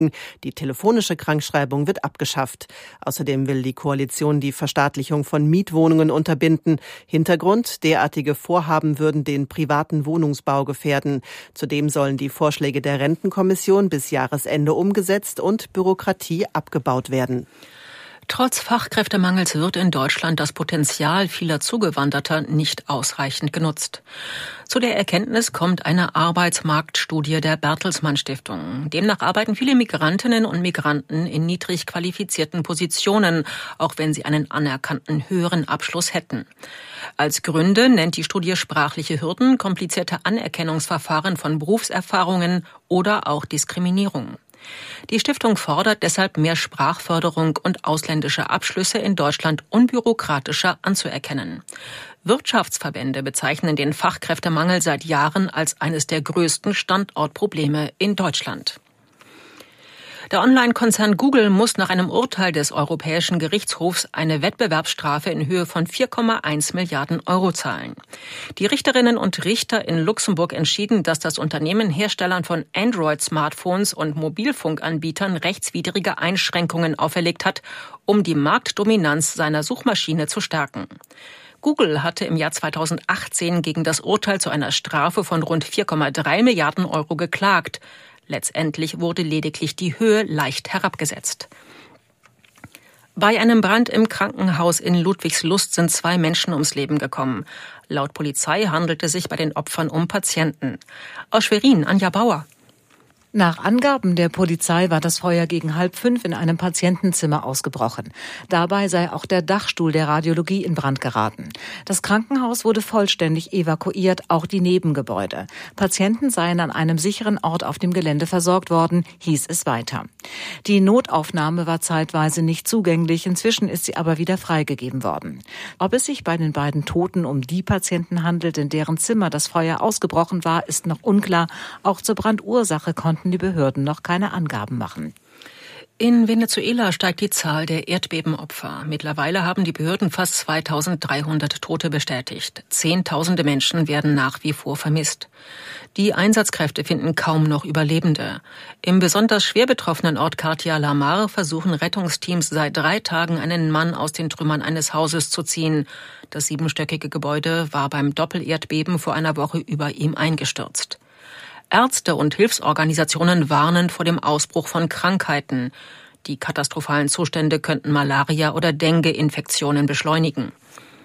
Die telefonische Krankschreibung wird abgeschafft. Außerdem will die Koalition die Verstaatlichung von Mietwohnungen unterbinden. Hintergrund: derartige Vorhaben würden den privaten Wohnungsbau gefährden. Zudem sollen die Vorschläge der Rentenkommission bis Jahresende umgesetzt und Bürokratie abgebaut werden. Trotz Fachkräftemangels wird in Deutschland das Potenzial vieler Zugewanderter nicht ausreichend genutzt. Zu der Erkenntnis kommt eine Arbeitsmarktstudie der Bertelsmann Stiftung. Demnach arbeiten viele Migrantinnen und Migranten in niedrig qualifizierten Positionen, auch wenn sie einen anerkannten höheren Abschluss hätten. Als Gründe nennt die Studie sprachliche Hürden, komplizierte Anerkennungsverfahren von Berufserfahrungen oder auch Diskriminierung. Die Stiftung fordert deshalb mehr Sprachförderung und ausländische Abschlüsse in Deutschland unbürokratischer anzuerkennen. Wirtschaftsverbände bezeichnen den Fachkräftemangel seit Jahren als eines der größten Standortprobleme in Deutschland. Der Online-Konzern Google muss nach einem Urteil des Europäischen Gerichtshofs eine Wettbewerbsstrafe in Höhe von 4,1 Milliarden Euro zahlen. Die Richterinnen und Richter in Luxemburg entschieden, dass das Unternehmen Herstellern von Android-Smartphones und Mobilfunkanbietern rechtswidrige Einschränkungen auferlegt hat, um die Marktdominanz seiner Suchmaschine zu stärken. Google hatte im Jahr 2018 gegen das Urteil zu einer Strafe von rund 4,3 Milliarden Euro geklagt. Letztendlich wurde lediglich die Höhe leicht herabgesetzt. Bei einem Brand im Krankenhaus in Ludwigslust sind 2 Menschen ums Leben gekommen. Laut Polizei handelte es sich bei den Opfern um Patienten. Aus Schwerin, Anja Bauer. Nach Angaben der Polizei war das Feuer gegen 4:30 in einem Patientenzimmer ausgebrochen. Dabei sei auch der Dachstuhl der Radiologie in Brand geraten. Das Krankenhaus wurde vollständig evakuiert, auch die Nebengebäude. Patienten seien an einem sicheren Ort auf dem Gelände versorgt worden, hieß es weiter. Die Notaufnahme war zeitweise nicht zugänglich, inzwischen ist sie aber wieder freigegeben worden. Ob es sich bei den beiden Toten um die Patienten handelt, in deren Zimmer das Feuer ausgebrochen war, ist noch unklar. Auch zur Brandursache konnten die Behörden noch keine Angaben machen. In Venezuela steigt die Zahl der Erdbebenopfer. Mittlerweile haben die Behörden fast 2300 Tote bestätigt. Zehntausende Menschen werden nach wie vor vermisst. Die Einsatzkräfte finden kaum noch Überlebende. Im besonders schwer betroffenen Ort Cartia La Mar versuchen Rettungsteams seit 3 Tagen einen Mann aus den Trümmern eines Hauses zu ziehen. Das 7-stöckige Gebäude war beim Doppelerdbeben vor einer Woche über ihm eingestürzt. Ärzte und Hilfsorganisationen warnen vor dem Ausbruch von Krankheiten. Die katastrophalen Zustände könnten Malaria- oder Dengue-Infektionen beschleunigen.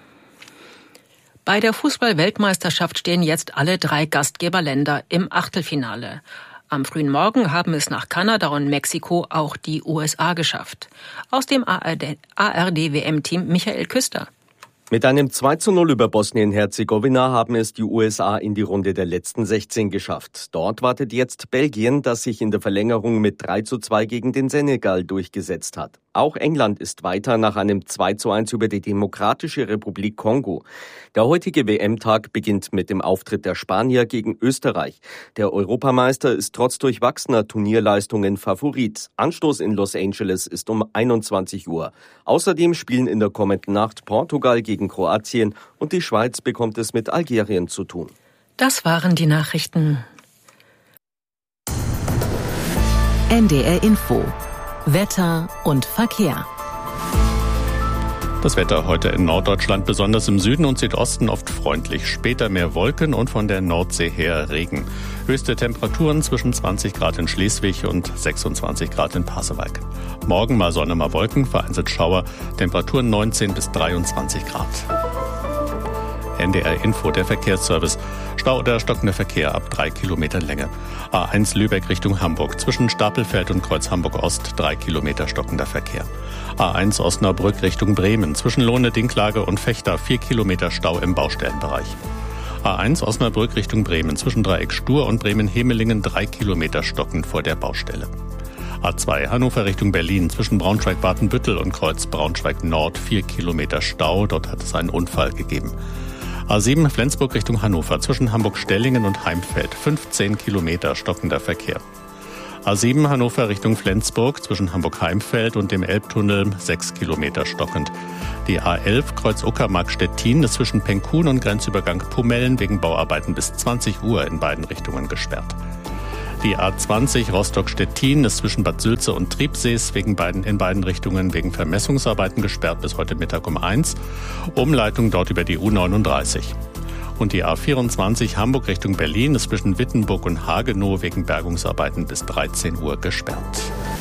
Bei der Fußball-Weltmeisterschaft stehen jetzt alle 3 Gastgeberländer im Achtelfinale. Am frühen Morgen haben es nach Kanada und Mexiko auch die USA geschafft. Aus dem ARD-WM-Team Michael Küster. Mit einem 2:0 über Bosnien-Herzegowina haben es die USA in die Runde der letzten 16 geschafft. Dort wartet jetzt Belgien, das sich in der Verlängerung mit 3:2 gegen den Senegal durchgesetzt hat. Auch England ist weiter nach einem 2:1 über die Demokratische Republik Kongo. Der heutige WM-Tag beginnt mit dem Auftritt der Spanier gegen Österreich. Der Europameister ist trotz durchwachsener Turnierleistungen Favorit. Anstoß in Los Angeles ist um 21 Uhr. Außerdem spielen in der kommenden Nacht Portugal gegen Kroatien und die Schweiz bekommt es mit Algerien zu tun. Das waren die Nachrichten. NDR Info. Wetter und Verkehr. Das Wetter heute in Norddeutschland, besonders im Süden und Südosten, oft freundlich. Später mehr Wolken und von der Nordsee her Regen. Höchste Temperaturen zwischen 20 Grad in Schleswig und 26 Grad in Pasewalk. Morgen mal Sonne, mal Wolken, vereinzelt Schauer. Temperaturen 19 bis 23 Grad. NDR Info, der Verkehrsservice. Stau oder stockender Verkehr ab 3 Kilometer Länge. A1 Lübeck Richtung Hamburg. Zwischen Stapelfeld und Kreuz Hamburg Ost 3 Kilometer stockender Verkehr. A1 Osnabrück Richtung Bremen. Zwischen Lohne-Dinklage und Vechta 4 Kilometer Stau im Baustellenbereich. A1 Osnabrück Richtung Bremen. Zwischen Dreieck Stur und Bremen-Hemelingen 3 Kilometer stockend vor der Baustelle. A2 Hannover Richtung Berlin. Zwischen Braunschweig-Watenbüttel und Kreuz Braunschweig Nord 4 Kilometer Stau. Dort hat es einen Unfall gegeben. A7 Flensburg Richtung Hannover. Zwischen Hamburg-Stellingen und Heimfeld 15 Kilometer stockender Verkehr. A7 Hannover Richtung Flensburg. Zwischen Hamburg-Heimfeld und dem Elbtunnel 6 Kilometer stockend. Die A11 Kreuz Uckermark-Stettin ist zwischen Penkun und Grenzübergang Pumellen wegen Bauarbeiten bis 20 Uhr in beiden Richtungen gesperrt. Die A20 Rostock-Stettin ist zwischen Bad Sülze und Triebsees in beiden Richtungen wegen Vermessungsarbeiten gesperrt bis heute Mittag um 1. Umleitung dort über die U39. Und die A24 Hamburg Richtung Berlin ist zwischen Wittenburg und Hagenow wegen Bergungsarbeiten bis 13 Uhr gesperrt.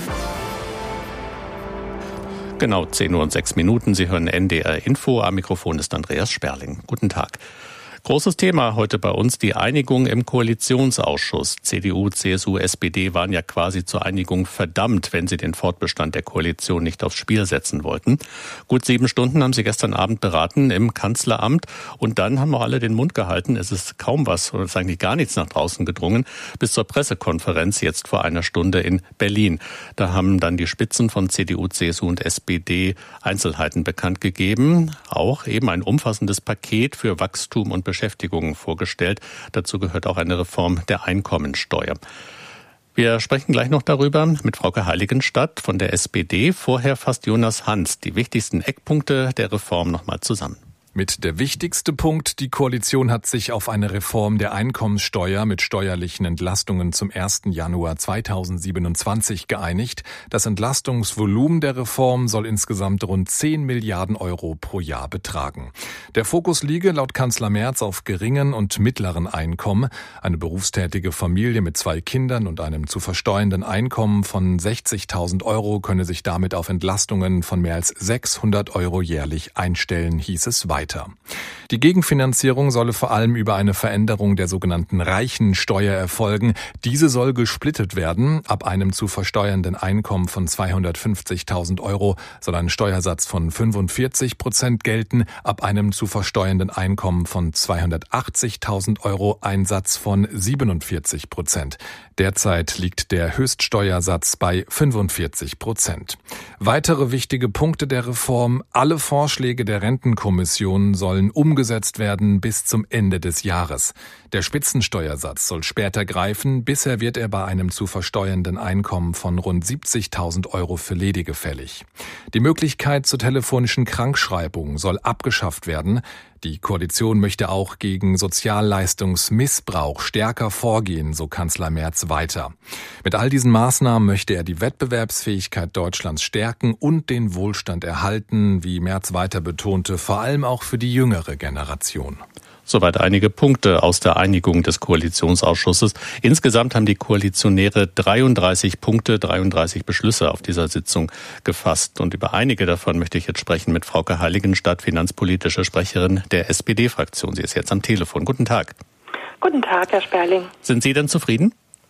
Genau 10:06 Uhr. Sie hören NDR Info. Am Mikrofon ist Andreas Sperling. Guten Tag. Großes Thema heute bei uns, die Einigung im Koalitionsausschuss. CDU, CSU, SPD waren ja quasi zur Einigung verdammt, wenn sie den Fortbestand der Koalition nicht aufs Spiel setzen wollten. Gut 7 Stunden haben sie gestern Abend beraten im Kanzleramt und dann haben wir alle den Mund gehalten. Es ist kaum was, oder es ist eigentlich gar nichts nach draußen gedrungen, bis zur Pressekonferenz jetzt vor einer Stunde in Berlin. Da haben dann die Spitzen von CDU, CSU und SPD Einzelheiten bekannt gegeben. Auch eben ein umfassendes Paket für Wachstum und Beschäftigung vorgestellt. Dazu gehört auch eine Reform der Einkommensteuer. Wir sprechen gleich noch darüber mit Frauke Heiligenstadt von der SPD. Vorher fasst Jonas Hans die wichtigsten Eckpunkte der Reform nochmal zusammen. Mit der wichtigste Punkt, die Koalition hat sich auf eine Reform der Einkommenssteuer mit steuerlichen Entlastungen zum 1. Januar 2027 geeinigt. Das Entlastungsvolumen der Reform soll insgesamt rund 10 Milliarden Euro pro Jahr betragen. Der Fokus liege laut Kanzler Merz auf geringen und mittleren Einkommen. Eine berufstätige Familie mit 2 Kindern und einem zu versteuernden Einkommen von 60.000 Euro könne sich damit auf Entlastungen von mehr als 600 Euro jährlich einstellen, hieß es weiter. Die Gegenfinanzierung solle vor allem über eine Veränderung der sogenannten Reichensteuer erfolgen. Diese soll gesplittet werden. Ab einem zu versteuernden Einkommen von 250.000 Euro soll ein Steuersatz von 45% gelten. Ab einem zu versteuernden Einkommen von 280.000 Euro ein Satz von 47%. Derzeit liegt der Höchststeuersatz bei 45%. Weitere wichtige Punkte der Reform: Alle Vorschläge der Rentenkommission sollen umgesetzt werden bis zum Ende des Jahres. Der Spitzensteuersatz soll später greifen. Bisher wird er bei einem zu versteuernden Einkommen von rund 70.000 Euro für Ledige fällig. Die Möglichkeit zur telefonischen Krankschreibung soll abgeschafft werden. Die Koalition möchte auch gegen Sozialleistungsmissbrauch stärker vorgehen, so Kanzler Merz weiter. Mit all diesen Maßnahmen möchte er die Wettbewerbsfähigkeit Deutschlands stärken und den Wohlstand erhalten, wie Merz weiter betonte, vor allem auch für die jüngere Generation. Soweit einige Punkte aus der Einigung des Koalitionsausschusses. Insgesamt haben die Koalitionäre 33 Punkte, 33 Beschlüsse auf dieser Sitzung gefasst. Und über einige davon möchte ich jetzt sprechen mit Frauke Heiligenstadt, finanzpolitische Sprecherin der SPD-Fraktion. Sie ist jetzt am Telefon. Guten Tag. Guten Tag, Herr Sperling. Sind Sie denn zufrieden?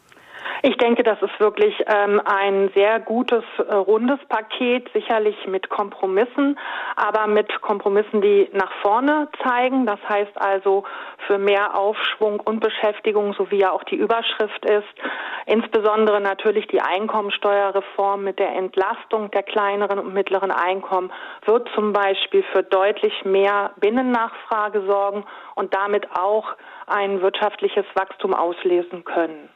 Ich denke, das ist wirklich ein sehr gutes, rundes Paket, sicherlich mit Kompromissen, aber mit Kompromissen, die nach vorne zeigen. Das heißt also für mehr Aufschwung und Beschäftigung, so wie ja auch die Überschrift ist. Insbesondere natürlich die Einkommensteuerreform mit der Entlastung der kleineren und mittleren Einkommen wird zum Beispiel für deutlich mehr Binnennachfrage sorgen und damit auch ein wirtschaftliches Wachstum auslesen können.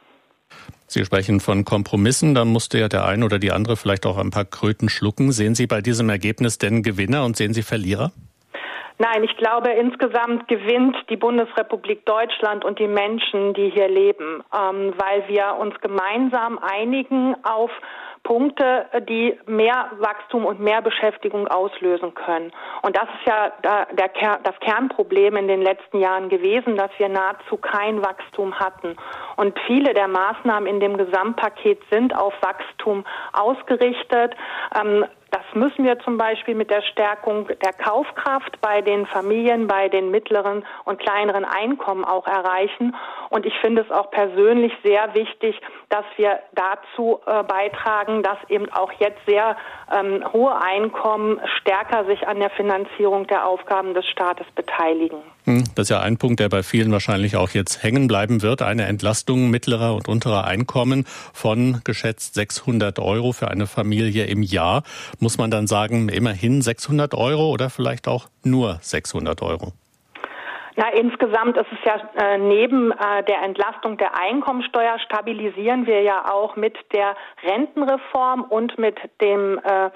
Sie sprechen von Kompromissen, da musste ja der eine oder die andere vielleicht auch ein paar Kröten schlucken. Sehen Sie bei diesem Ergebnis denn Gewinner und sehen Sie Verlierer? Nein, ich glaube, insgesamt gewinnt die Bundesrepublik Deutschland und die Menschen, die hier leben, weil wir uns gemeinsam einigen auf Punkte, die mehr Wachstum und mehr Beschäftigung auslösen können. Und das ist ja das Kernproblem in den letzten Jahren gewesen, dass wir nahezu kein Wachstum hatten. Und viele der Maßnahmen in dem Gesamtpaket sind auf Wachstum ausgerichtet. Das müssen wir zum Beispiel mit der Stärkung der Kaufkraft bei den Familien, bei den mittleren und kleineren Einkommen auch erreichen. Und ich finde es auch persönlich sehr wichtig, dass wir dazu beitragen, dass eben auch jetzt sehr hohe Einkommen stärker sich an der Finanzierung der Aufgaben des Staates beteiligen. Das ist ja ein Punkt, der bei vielen wahrscheinlich auch jetzt hängen bleiben wird. Eine Entlastung mittlerer und unterer Einkommen von geschätzt 600 Euro für eine Familie im Jahr. Muss man dann sagen, immerhin 600 Euro oder vielleicht auch nur 600 Euro? Insgesamt ist es ja neben der Entlastung der Einkommensteuer stabilisieren wir ja auch mit der Rentenreform und mit dem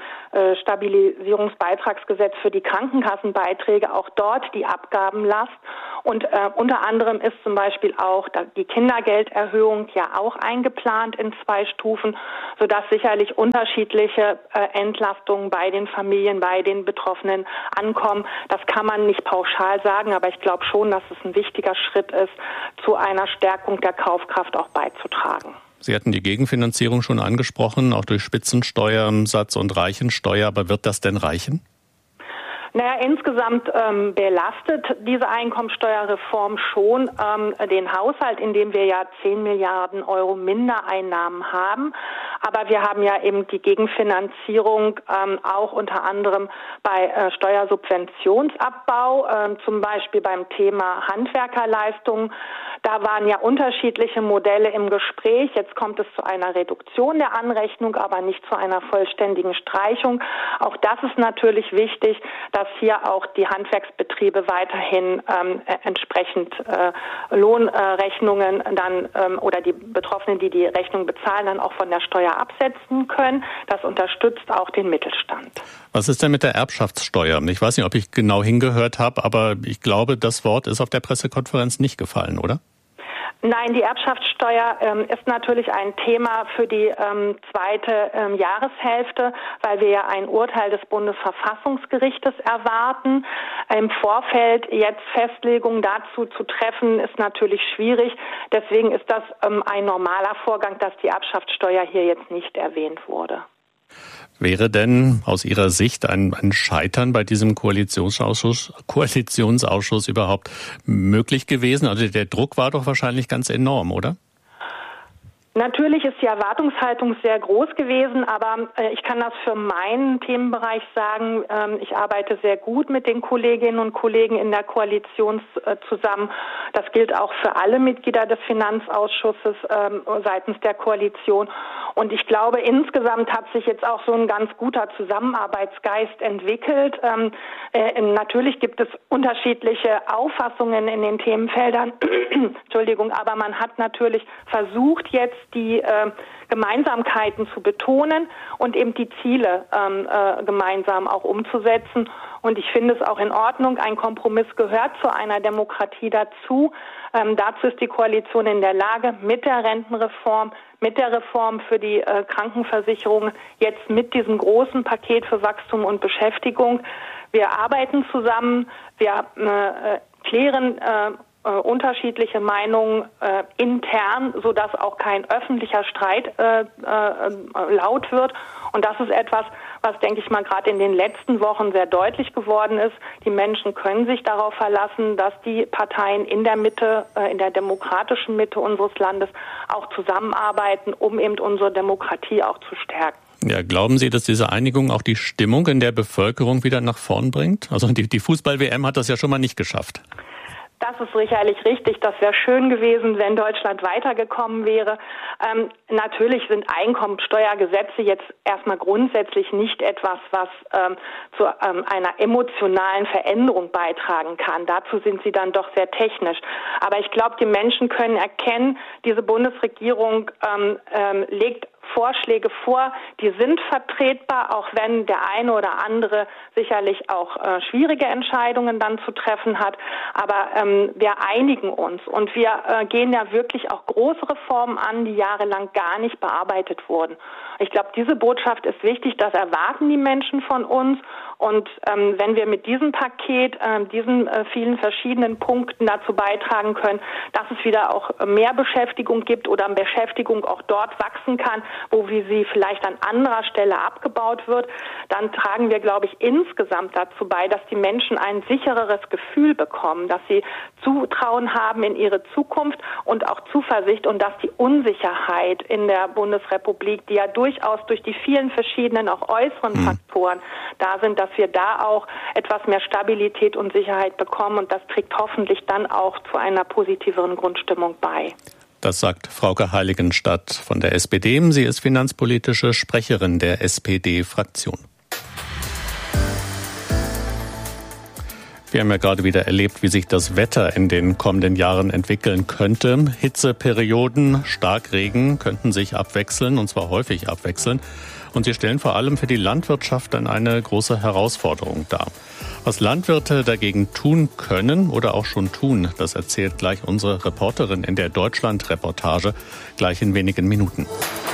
Stabilisierungsbeitragsgesetz für die Krankenkassenbeiträge auch dort die Abgabenlast. Und unter anderem ist zum Beispiel auch die Kindergelderhöhung ja auch eingeplant in 2 Stufen, sodass sicherlich unterschiedliche Entlastungen bei den Familien, bei den Betroffenen ankommen. Das kann man nicht pauschal sagen, aber ich glaube schon, dass es ein wichtiger Schritt ist, zu einer Stärkung der Kaufkraft auch beizutragen. Sie hatten die Gegenfinanzierung schon angesprochen, auch durch Spitzensteuersatz und Reichensteuer. Aber wird das denn reichen? Insgesamt belastet diese Einkommensteuerreform schon den Haushalt, in dem wir ja 10 Milliarden Euro Mindereinnahmen haben. Aber wir haben ja eben die Gegenfinanzierung auch unter anderem bei Steuersubventionsabbau, zum Beispiel beim Thema Handwerkerleistungen. Da waren ja unterschiedliche Modelle im Gespräch. Jetzt kommt es zu einer Reduktion der Anrechnung, aber nicht zu einer vollständigen Streichung. Auch das ist natürlich wichtig, dass hier auch die Handwerksbetriebe weiterhin entsprechend Lohnrechnungen dann oder die Betroffenen, die die Rechnung bezahlen, dann auch von der Steuer absetzen können. Das unterstützt auch den Mittelstand. Was ist denn mit der Erbschaftssteuer? Ich weiß nicht, ob ich genau hingehört habe, aber ich glaube, das Wort ist auf der Pressekonferenz nicht gefallen, oder? Nein, die Erbschaftssteuer ist natürlich ein Thema für die zweite Jahreshälfte, weil wir ja ein Urteil des Bundesverfassungsgerichtes erwarten. Im Vorfeld jetzt Festlegungen dazu zu treffen, ist natürlich schwierig. Deswegen ist das ein normaler Vorgang, dass die Erbschaftssteuer hier jetzt nicht erwähnt wurde. Wäre denn aus Ihrer Sicht ein Scheitern bei diesem Koalitionsausschuss überhaupt möglich gewesen? Also der Druck war doch wahrscheinlich ganz enorm, oder? Natürlich ist die Erwartungshaltung sehr groß gewesen, aber ich kann das für meinen Themenbereich sagen. Ich arbeite sehr gut mit den Kolleginnen und Kollegen in der Koalition zusammen. Das gilt auch für alle Mitglieder des Finanzausschusses seitens der Koalition. Und ich glaube, insgesamt hat sich jetzt auch so ein ganz guter Zusammenarbeitsgeist entwickelt. Natürlich gibt es unterschiedliche Auffassungen in den Themenfeldern. Entschuldigung, aber man hat natürlich versucht, jetzt die Gemeinsamkeiten zu betonen und eben die Ziele gemeinsam auch umzusetzen. Und ich finde es auch in Ordnung. Ein Kompromiss gehört zu einer Demokratie dazu. Dazu ist die Koalition in der Lage, mit der Rentenreform, mit der Reform für die Krankenversicherung, jetzt mit diesem großen Paket für Wachstum und Beschäftigung. Wir arbeiten zusammen, wir klären unterschiedliche Meinungen intern, sodass auch kein öffentlicher Streit laut wird. Und das ist etwas, was, denke ich mal, gerade in den letzten Wochen sehr deutlich geworden ist. Die Menschen können sich darauf verlassen, dass die Parteien in der Mitte, in der demokratischen Mitte unseres Landes auch zusammenarbeiten, um eben unsere Demokratie auch zu stärken. Ja, glauben Sie, dass diese Einigung auch die Stimmung in der Bevölkerung wieder nach vorn bringt? Also die Fußball-WM hat das ja schon mal nicht geschafft. Das ist sicherlich richtig. Das wäre schön gewesen, wenn Deutschland weitergekommen wäre. Natürlich sind Einkommensteuergesetze jetzt erstmal grundsätzlich nicht etwas, was zu einer emotionalen Veränderung beitragen kann. Dazu sind sie dann doch sehr technisch. Aber ich glaube, die Menschen können erkennen, diese Bundesregierung legt Vorschläge vor, die sind vertretbar, auch wenn der eine oder andere sicherlich auch schwierige Entscheidungen dann zu treffen hat. Aber wir einigen uns und wir gehen ja wirklich auch große Reformen an, die jahrelang gar nicht bearbeitet wurden. Ich glaube, diese Botschaft ist wichtig, das erwarten die Menschen von uns. Und wenn wir mit diesem Paket, diesen vielen verschiedenen Punkten dazu beitragen können, dass es wieder auch mehr Beschäftigung gibt oder Beschäftigung auch dort wachsen kann, wo sie vielleicht an anderer Stelle abgebaut wird, dann tragen wir, glaube ich, insgesamt dazu bei, dass die Menschen ein sichereres Gefühl bekommen, dass sie Zutrauen haben in ihre Zukunft und auch Zuversicht und dass die Unsicherheit in der Bundesrepublik, die ja durchaus durch die vielen verschiedenen auch äußeren Faktoren da sind, dass wir da auch etwas mehr Stabilität und Sicherheit bekommen und das trägt hoffentlich dann auch zu einer positiveren Grundstimmung bei. Das sagt Frauke Heiligenstadt von der SPD. Sie ist finanzpolitische Sprecherin der SPD-Fraktion. Wir haben ja gerade wieder erlebt, wie sich das Wetter in den kommenden Jahren entwickeln könnte. Hitzeperioden, Starkregen könnten sich abwechseln, und zwar häufig abwechseln. Und sie stellen vor allem für die Landwirtschaft dann eine große Herausforderung dar. Was Landwirte dagegen tun können oder auch schon tun, das erzählt gleich unsere Reporterin in der Deutschland-Reportage, gleich in wenigen Minuten.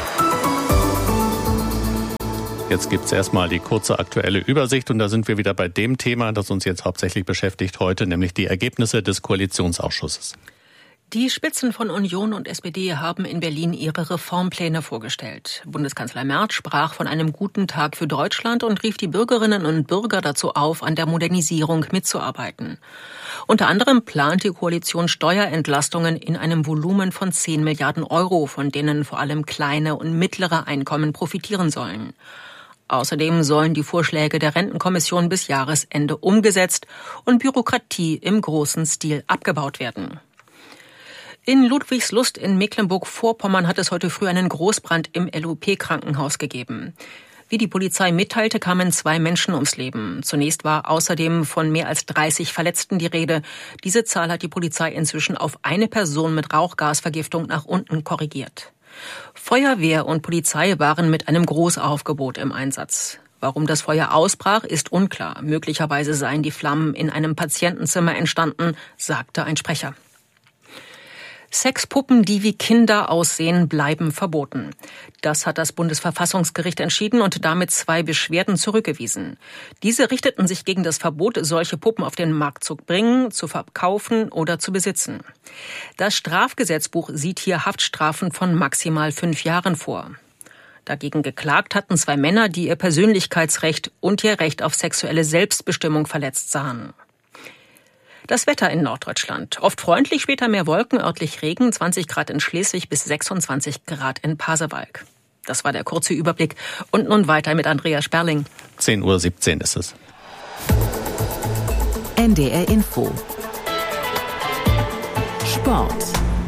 Jetzt gibt's erstmal die kurze aktuelle Übersicht und da sind wir wieder bei dem Thema, das uns jetzt hauptsächlich beschäftigt heute, nämlich die Ergebnisse des Koalitionsausschusses. Die Spitzen von Union und SPD haben in Berlin ihre Reformpläne vorgestellt. Bundeskanzler Merz sprach von einem guten Tag für Deutschland und rief die Bürgerinnen und Bürger dazu auf, an der Modernisierung mitzuarbeiten. Unter anderem plant die Koalition Steuerentlastungen in einem Volumen von 10 Milliarden Euro, von denen vor allem kleine und mittlere Einkommen profitieren sollen. Außerdem sollen die Vorschläge der Rentenkommission bis Jahresende umgesetzt und Bürokratie im großen Stil abgebaut werden. In Ludwigslust in Mecklenburg-Vorpommern hat es heute früh einen Großbrand im LOP-Krankenhaus gegeben. Wie die Polizei mitteilte, kamen 2 Menschen ums Leben. Zunächst war außerdem von mehr als 30 Verletzten die Rede. Diese Zahl hat die Polizei inzwischen auf eine Person mit Rauchgasvergiftung nach unten korrigiert. Feuerwehr und Polizei waren mit einem Großaufgebot im Einsatz. Warum das Feuer ausbrach, ist unklar. Möglicherweise seien die Flammen in einem Patientenzimmer entstanden, sagte ein Sprecher. Sexpuppen, die wie Kinder aussehen, bleiben verboten. Das hat das Bundesverfassungsgericht entschieden und damit 2 Beschwerden zurückgewiesen. Diese richteten sich gegen das Verbot, solche Puppen auf den Markt zu bringen, zu verkaufen oder zu besitzen. Das Strafgesetzbuch sieht hier Haftstrafen von maximal 5 Jahren vor. Dagegen geklagt hatten 2 Männer, die ihr Persönlichkeitsrecht und ihr Recht auf sexuelle Selbstbestimmung verletzt sahen. Das Wetter in Norddeutschland. Oft freundlich, später mehr Wolken, örtlich Regen, 20 Grad in Schleswig bis 26 Grad in Pasewalk. Das war der kurze Überblick. Und nun weiter mit Andrea Sperling. 10:17 Uhr ist es. NDR Info. Sport.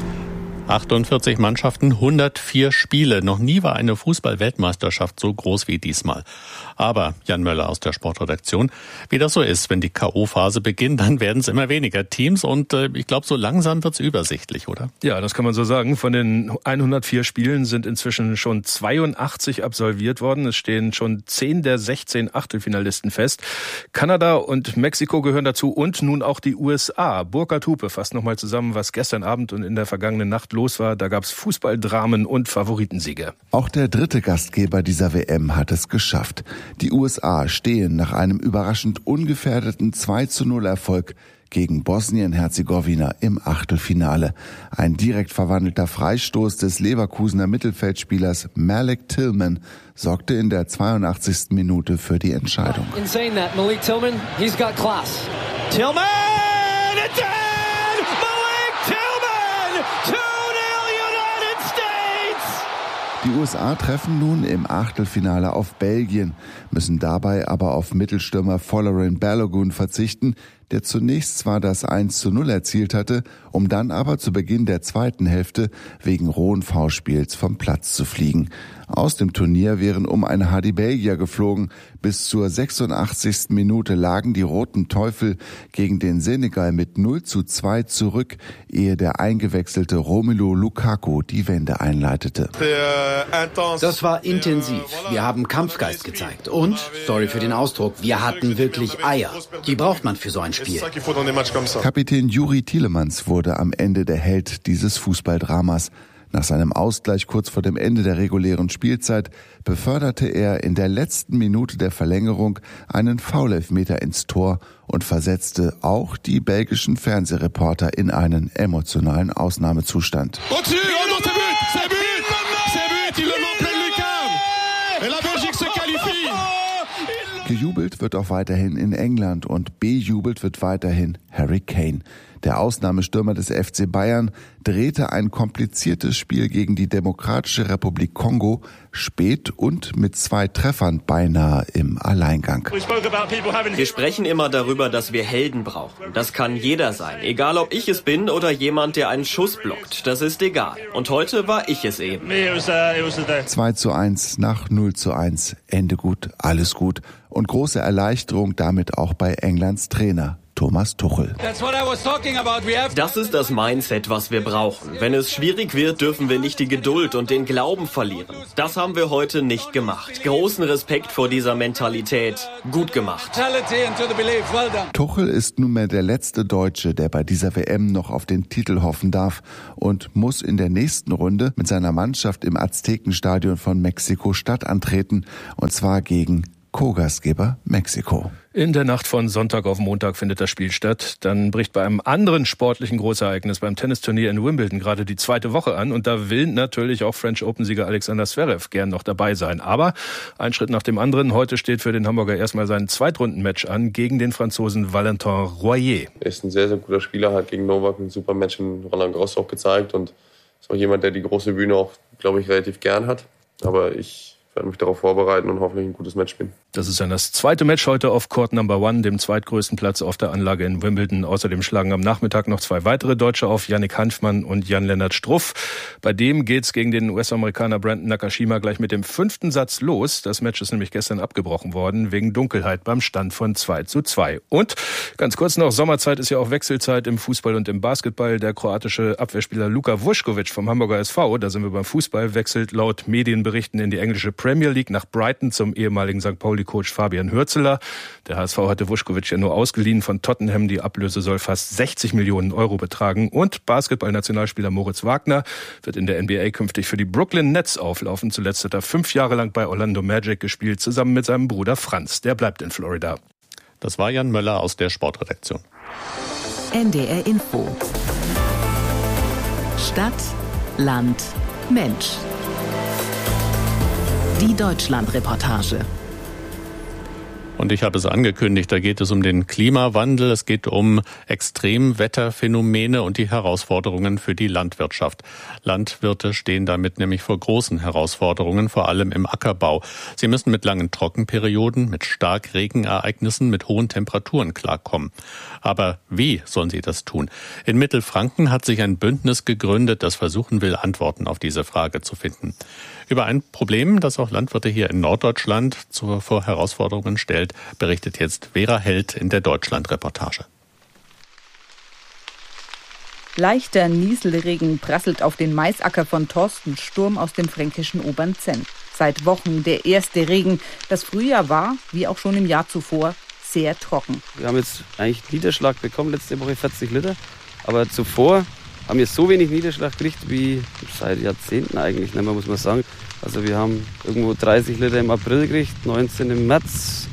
48 Mannschaften, 104 Spiele. Noch nie war eine Fußball-Weltmeisterschaft so groß wie diesmal. Aber, Jan Möller aus der Sportredaktion, wie das so ist, wenn die K.O.-Phase beginnt, dann werden es immer weniger Teams und ich glaube, so langsam wird es übersichtlich, oder? Ja, das kann man so sagen. Von den 104 Spielen sind inzwischen schon 82 absolviert worden. Es stehen schon 10 der 16 Achtelfinalisten fest. Kanada und Mexiko gehören dazu und nun auch die USA. Burkhard Hupe fasst nochmal zusammen, was gestern Abend und in der vergangenen Nacht los war. Da gab es Fußballdramen und Favoritensiege. Auch der dritte Gastgeber dieser WM hat es geschafft. Die USA stehen nach einem überraschend ungefährdeten 2:0 Erfolg gegen Bosnien-Herzegowina im Achtelfinale. Ein direkt verwandelter Freistoß des Leverkusener Mittelfeldspielers Malik Tillman sorgte in der 82. Minute für die Entscheidung. Insane that Malik Tillman, he's got class. Tillman! It's in! Malik Tillman! 2-0 United States! Die USA treffen nun im Achtelfinale auf Belgien, müssen dabei aber auf Mittelstürmer Folarin Balogun verzichten, der zunächst zwar das 1:0 erzielt hatte, um dann aber zu Beginn der zweiten Hälfte wegen rohen Foulspiels vom Platz zu fliegen. Aus dem Turnier wären um eine Haar die Belgier geflogen. Bis zur 86. Minute lagen die Roten Teufel gegen den Senegal mit 0:2 zurück, ehe der eingewechselte Romelu Lukaku die Wende einleitete. Das war intensiv. Wir haben Kampfgeist gezeigt. Und, sorry für den Ausdruck, wir hatten wirklich Eier. Die braucht man für so ein Spiel. Kapitän Juri Tielemans wurde am Ende der Held dieses Fußballdramas. Nach seinem Ausgleich kurz vor dem Ende der regulären Spielzeit beförderte er in der letzten Minute der Verlängerung einen Foulelfmeter ins Tor und versetzte auch die belgischen Fernsehreporter in einen emotionalen Ausnahmezustand. Gejubelt wird auch weiterhin in England und bejubelt wird weiterhin Harry Kane. Der Ausnahmestürmer des FC Bayern drehte ein kompliziertes Spiel gegen die Demokratische Republik Kongo spät und mit 2 Treffern beinahe im Alleingang. Wir sprechen immer darüber, dass wir Helden brauchen. Das kann jeder sein, egal ob ich es bin oder jemand, der einen Schuss blockt. Das ist egal. Und heute war ich es eben. 2:1 nach 0:1. Ende gut, alles gut. Und große Erleichterung damit auch bei Englands Trainer Thomas Tuchel. Das ist das Mindset, was wir brauchen. Wenn es schwierig wird, dürfen wir nicht die Geduld und den Glauben verlieren. Das haben wir heute nicht gemacht. Großen Respekt vor dieser Mentalität. Gut gemacht. Tuchel ist nunmehr der letzte Deutsche, der bei dieser WM noch auf den Titel hoffen darf und muss in der nächsten Runde mit seiner Mannschaft im Aztekenstadion von Mexiko-Stadt antreten, und zwar gegen Co-Gastgeber Mexiko. In der Nacht von Sonntag auf Montag findet das Spiel statt. Dann bricht bei einem anderen sportlichen Großereignis, beim Tennisturnier in Wimbledon, gerade die zweite Woche an. Und da will natürlich auch French Open-Sieger Alexander Zverev gern noch dabei sein. Aber ein Schritt nach dem anderen. Heute steht für den Hamburger erstmal sein Zweitrunden-Match an gegen den Franzosen Valentin Royer. Er ist ein sehr, sehr guter Spieler, hat gegen Novak ein super Match in Roland Garros auch gezeigt. Und ist auch jemand, der die große Bühne auch, glaube ich, relativ gern hat. Aber ich werde mich darauf vorbereiten und hoffentlich ein gutes Match spielen. Das ist dann das zweite Match heute auf Court Number 1, dem zweitgrößten Platz auf der Anlage in Wimbledon. Außerdem schlagen am Nachmittag noch zwei weitere Deutsche auf, Yannick Hanfmann und Jan-Lennart Struff. Bei dem geht's gegen den US-Amerikaner Brandon Nakashima gleich mit dem 5. Satz los. Das Match ist nämlich gestern abgebrochen worden, wegen Dunkelheit beim Stand von 2:2. Und ganz kurz noch, Sommerzeit ist ja auch Wechselzeit im Fußball und im Basketball. Der kroatische Abwehrspieler Luka Vuskovic vom Hamburger SV, da sind wir beim Fußball, wechselt laut Medienberichten in die englische Premier League nach Brighton zum ehemaligen St. Pauli-Coach Fabian Hürzeler. Der HSV hatte Vuskovic ja nur ausgeliehen von Tottenham. Die Ablöse soll fast 60 Millionen Euro betragen. Und Basketball-Nationalspieler Moritz Wagner wird in der NBA künftig für die Brooklyn Nets auflaufen. Zuletzt hat er 5 Jahre lang bei Orlando Magic gespielt, zusammen mit seinem Bruder Franz. Der bleibt in Florida. Das war Jan Möller aus der Sportredaktion. NDR Info. Stadt, Land, Mensch. Die Deutschland-Reportage. Und ich habe es angekündigt, da geht es um den Klimawandel, es geht um Extremwetterphänomene und die Herausforderungen für die Landwirtschaft. Landwirte stehen damit nämlich vor großen Herausforderungen, vor allem im Ackerbau. Sie müssen mit langen Trockenperioden, mit Starkregenereignissen, mit hohen Temperaturen klarkommen. Aber wie sollen sie das tun? In Mittelfranken hat sich ein Bündnis gegründet, das versuchen will, Antworten auf diese Frage zu finden. Über ein Problem, das auch Landwirte hier in Norddeutschland vor Herausforderungen stellt, berichtet jetzt Vera Held in der Deutschland-Reportage. Leichter Nieselregen prasselt auf den Maisacker von Thorsten Sturm aus dem fränkischen Obernzenn. Seit Wochen der erste Regen. Das Frühjahr war, wie auch schon im Jahr zuvor, sehr trocken. Wir haben jetzt eigentlich Niederschlag bekommen, letzte Woche 40 Liter. Aber zuvor haben wir so wenig Niederschlag gekriegt wie seit Jahrzehnten eigentlich, muss man sagen. Also wir haben irgendwo 30 Liter im April gekriegt, 19 im März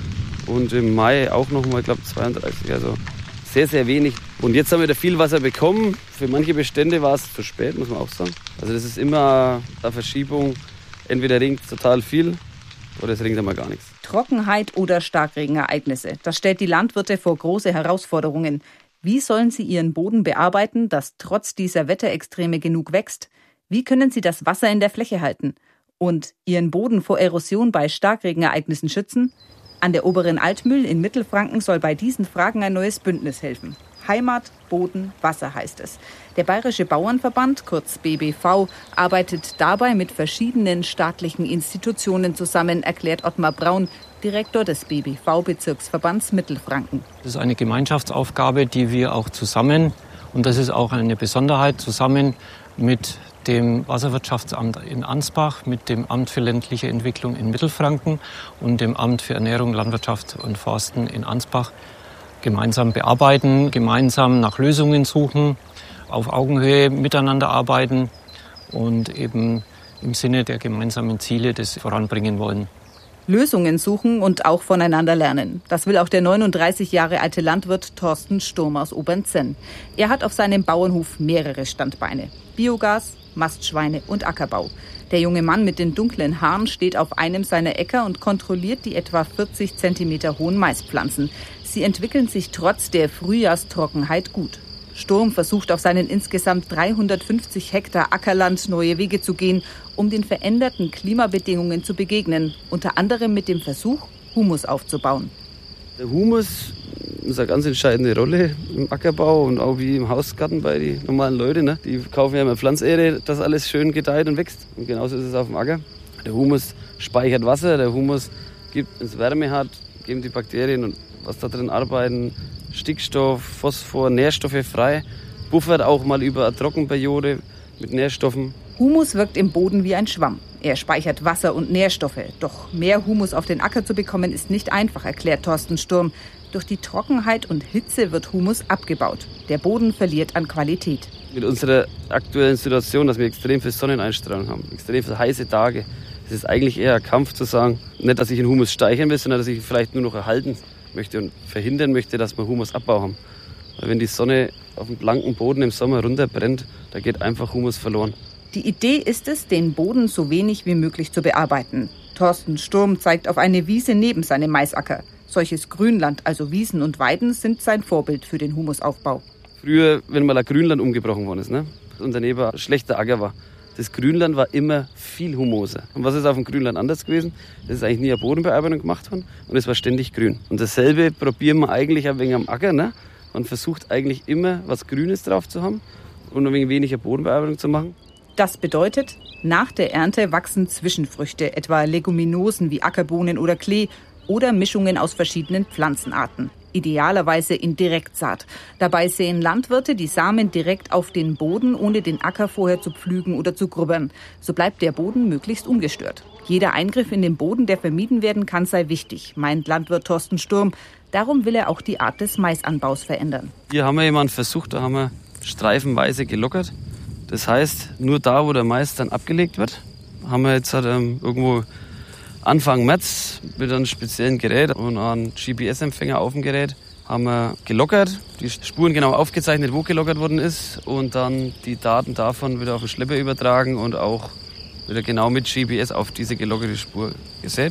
und im Mai auch nochmal, glaube ich, 32. Also sehr, sehr wenig. Und jetzt haben wir da viel Wasser bekommen. Für manche Bestände war es zu spät, muss man auch sagen. Also das ist immer eine Verschiebung. Entweder regnet es total viel oder es regnet einmal gar nichts. Trockenheit oder Starkregenereignisse, das stellt die Landwirte vor große Herausforderungen. Wie sollen sie ihren Boden bearbeiten, dass trotz dieser Wetterextreme genug wächst? Wie können sie das Wasser in der Fläche halten? Und ihren Boden vor Erosion bei Starkregenereignissen schützen? An der Oberen Altmühl in Mittelfranken soll bei diesen Fragen ein neues Bündnis helfen. Heimat, Boden, Wasser heißt es. Der Bayerische Bauernverband, kurz BBV, arbeitet dabei mit verschiedenen staatlichen Institutionen zusammen, erklärt Ottmar Braun, Direktor des BBV-Bezirksverbands Mittelfranken. Das ist eine Gemeinschaftsaufgabe, die wir auch zusammen, und das ist auch eine Besonderheit, zusammen mit dem Wasserwirtschaftsamt in Ansbach, mit dem Amt für ländliche Entwicklung in Mittelfranken und dem Amt für Ernährung, Landwirtschaft und Forsten in Ansbach gemeinsam bearbeiten, gemeinsam nach Lösungen suchen, auf Augenhöhe miteinander arbeiten und eben im Sinne der gemeinsamen Ziele das voranbringen wollen. Lösungen suchen und auch voneinander lernen. Das will auch der 39 Jahre alte Landwirt Thorsten Sturm aus Obernzenn. Er hat auf seinem Bauernhof mehrere Standbeine. Biogas, Mastschweine und Ackerbau. Der junge Mann mit den dunklen Haaren steht auf einem seiner Äcker und kontrolliert die etwa 40 Zentimeter hohen Maispflanzen. Sie entwickeln sich trotz der Frühjahrstrockenheit gut. Sturm versucht auf seinen insgesamt 350 Hektar Ackerland neue Wege zu gehen, um den veränderten Klimabedingungen zu begegnen. Unter anderem mit dem Versuch, Humus aufzubauen. Der Humus ist eine ganz entscheidende Rolle im Ackerbau und auch wie im Hausgarten bei den normalen Leuten. Die kaufen ja immer Pflanzerde, dass alles schön gedeiht und wächst. Und genauso ist es auf dem Acker. Der Humus speichert Wasser, der Humus gibt, wenn es Wärme hat, geben die Bakterien, und was da drin arbeiten, Stickstoff, Phosphor, Nährstoffe frei, buffert auch mal über eine Trockenperiode mit Nährstoffen. Humus wirkt im Boden wie ein Schwamm. Er speichert Wasser und Nährstoffe. Doch mehr Humus auf den Acker zu bekommen, ist nicht einfach, erklärt Thorsten Sturm. Durch die Trockenheit und Hitze wird Humus abgebaut. Der Boden verliert an Qualität. Mit unserer aktuellen Situation, dass wir extrem viel Sonneneinstrahlung haben, extrem viele heiße Tage, ist es eigentlich eher ein Kampf zu sagen, nicht, dass ich den Humus steigern will, sondern dass ich ihn vielleicht nur noch erhalten möchte und verhindern möchte, dass wir Humusabbau haben. Weil wenn die Sonne auf dem blanken Boden im Sommer runterbrennt, da geht einfach Humus verloren. Die Idee ist es, den Boden so wenig wie möglich zu bearbeiten. Thorsten Sturm zeigt auf eine Wiese neben seinem Maisacker. Solches Grünland, also Wiesen und Weiden, sind sein Vorbild für den Humusaufbau. Früher, wenn mal ein Grünland umgebrochen worden ist, und daneben ein schlechter Acker war, das Grünland war immer viel humoser. Und was ist auf dem Grünland anders gewesen? Es ist eigentlich nie eine Bodenbearbeitung gemacht worden und es war ständig grün. Und dasselbe probieren wir eigentlich ein wenig am Acker. Man versucht eigentlich immer, was Grünes drauf zu haben und ein wenig weniger Bodenbearbeitung zu machen. Das bedeutet, nach der Ernte wachsen Zwischenfrüchte, etwa Leguminosen wie Ackerbohnen oder Klee oder Mischungen aus verschiedenen Pflanzenarten. Idealerweise in Direktsaat. Dabei säen Landwirte die Samen direkt auf den Boden, ohne den Acker vorher zu pflügen oder zu grubbern. So bleibt der Boden möglichst ungestört. Jeder Eingriff in den Boden, der vermieden werden kann, sei wichtig, meint Landwirt Thorsten Sturm. Darum will er auch die Art des Maisanbaus verändern. Hier haben wir jemanden versucht, da haben wir streifenweise gelockert. Das heißt, nur da, wo der Mais dann abgelegt wird, haben wir jetzt irgendwo Anfang März mit einem speziellen Gerät und einem GPS-Empfänger auf dem Gerät haben wir gelockert, die Spuren genau aufgezeichnet, wo gelockert worden ist und dann die Daten davon wieder auf den Schlepper übertragen und auch wieder genau mit GPS auf diese gelockerte Spur gesät.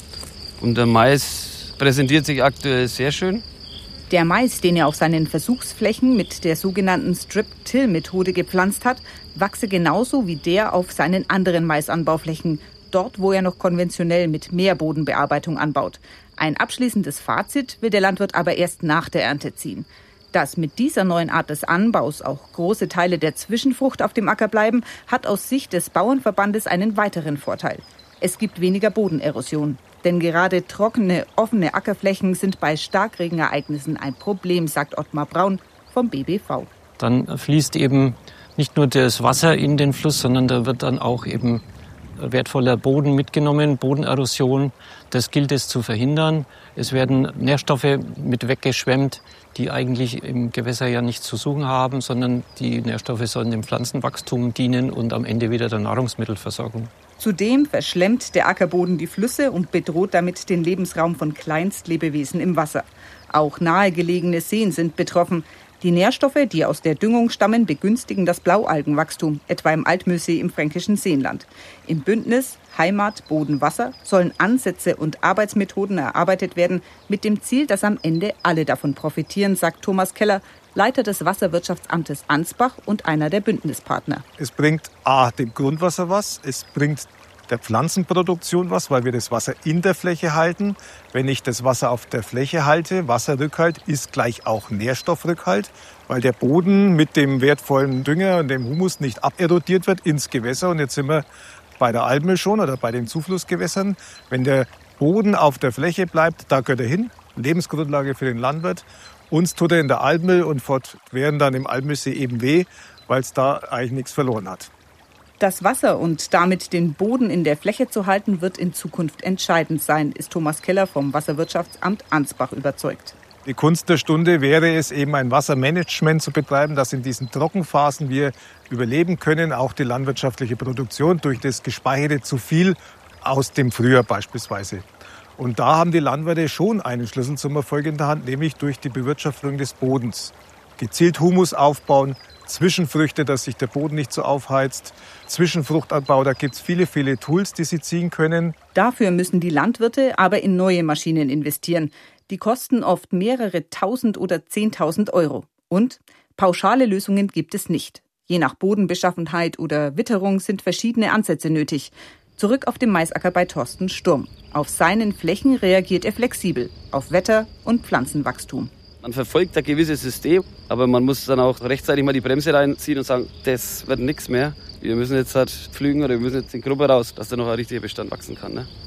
Und der Mais präsentiert sich aktuell sehr schön. Der Mais, den er auf seinen Versuchsflächen mit der sogenannten Strip-Till-Methode gepflanzt hat, wachse genauso wie der auf seinen anderen Maisanbauflächen, dort wo er noch konventionell mit mehr Bodenbearbeitung anbaut. Ein abschließendes Fazit will der Landwirt aber erst nach der Ernte ziehen. Dass mit dieser neuen Art des Anbaus auch große Teile der Zwischenfrucht auf dem Acker bleiben, hat aus Sicht des Bauernverbandes einen weiteren Vorteil. Es gibt weniger Bodenerosion. Denn gerade trockene, offene Ackerflächen sind bei Starkregenereignissen ein Problem, sagt Ottmar Braun vom BBV. Dann fließt eben nicht nur das Wasser in den Fluss, sondern da wird dann auch eben wertvoller Boden mitgenommen, Bodenerosion. Das gilt es zu verhindern. Es werden Nährstoffe mit weggeschwemmt, die eigentlich im Gewässer ja nichts zu suchen haben, sondern die Nährstoffe sollen dem Pflanzenwachstum dienen und am Ende wieder der Nahrungsmittelversorgung. Zudem verschlemmt der Ackerboden die Flüsse und bedroht damit den Lebensraum von Kleinstlebewesen im Wasser. Auch nahegelegene Seen sind betroffen. Die Nährstoffe, die aus der Düngung stammen, begünstigen das Blaualgenwachstum, etwa im Altmühlsee im fränkischen Seenland. Im Bündnis Heimat, Boden, Wasser sollen Ansätze und Arbeitsmethoden erarbeitet werden, mit dem Ziel, dass am Ende alle davon profitieren, sagt Thomas Keller, Leiter des Wasserwirtschaftsamtes Ansbach und einer der Bündnispartner. Es bringt A, dem Grundwasser was, es bringt der Pflanzenproduktion was, weil wir das Wasser in der Fläche halten. Wenn ich das Wasser auf der Fläche halte, Wasserrückhalt ist gleich auch Nährstoffrückhalt, weil der Boden mit dem wertvollen Dünger und dem Humus nicht aberodiert wird ins Gewässer. Und jetzt sind wir bei der Almöh schon oder bei den Zuflussgewässern. Wenn der Boden auf der Fläche bleibt, da gehört er hin. Lebensgrundlage für den Landwirt. Uns tut er in der Almöh und fortwährend dann im Almöhsee eben weh, weil es da eigentlich nichts verloren hat. Das Wasser und damit den Boden in der Fläche zu halten, wird in Zukunft entscheidend sein, ist Thomas Keller vom Wasserwirtschaftsamt Ansbach überzeugt. Die Kunst der Stunde wäre es, eben ein Wassermanagement zu betreiben, dass in diesen Trockenphasen wir überleben können, auch die landwirtschaftliche Produktion durch das gespeicherte zu viel aus dem Frühjahr beispielsweise. Und da haben die Landwirte schon einen Schlüssel zum Erfolg in der Hand, nämlich durch die Bewirtschaftung des Bodens. Gezielt Humus aufbauen, Zwischenfrüchte, dass sich der Boden nicht so aufheizt, Zwischenfruchtanbau, da gibt es viele, viele Tools, die sie ziehen können. Dafür müssen die Landwirte aber in neue Maschinen investieren. Die kosten oft mehrere Tausend oder 10.000 Euro. Und pauschale Lösungen gibt es nicht. Je nach Bodenbeschaffenheit oder Witterung sind verschiedene Ansätze nötig. Zurück auf dem Maisacker bei Thorsten Sturm. Auf seinen Flächen reagiert er flexibel auf Wetter und Pflanzenwachstum. Man verfolgt ein gewisses System, aber man muss dann auch rechtzeitig mal die Bremse reinziehen und sagen, das wird nichts mehr. Wir müssen jetzt halt pflügen oder wir müssen jetzt den Grubber raus, dass da noch ein richtiger Bestand wachsen kann.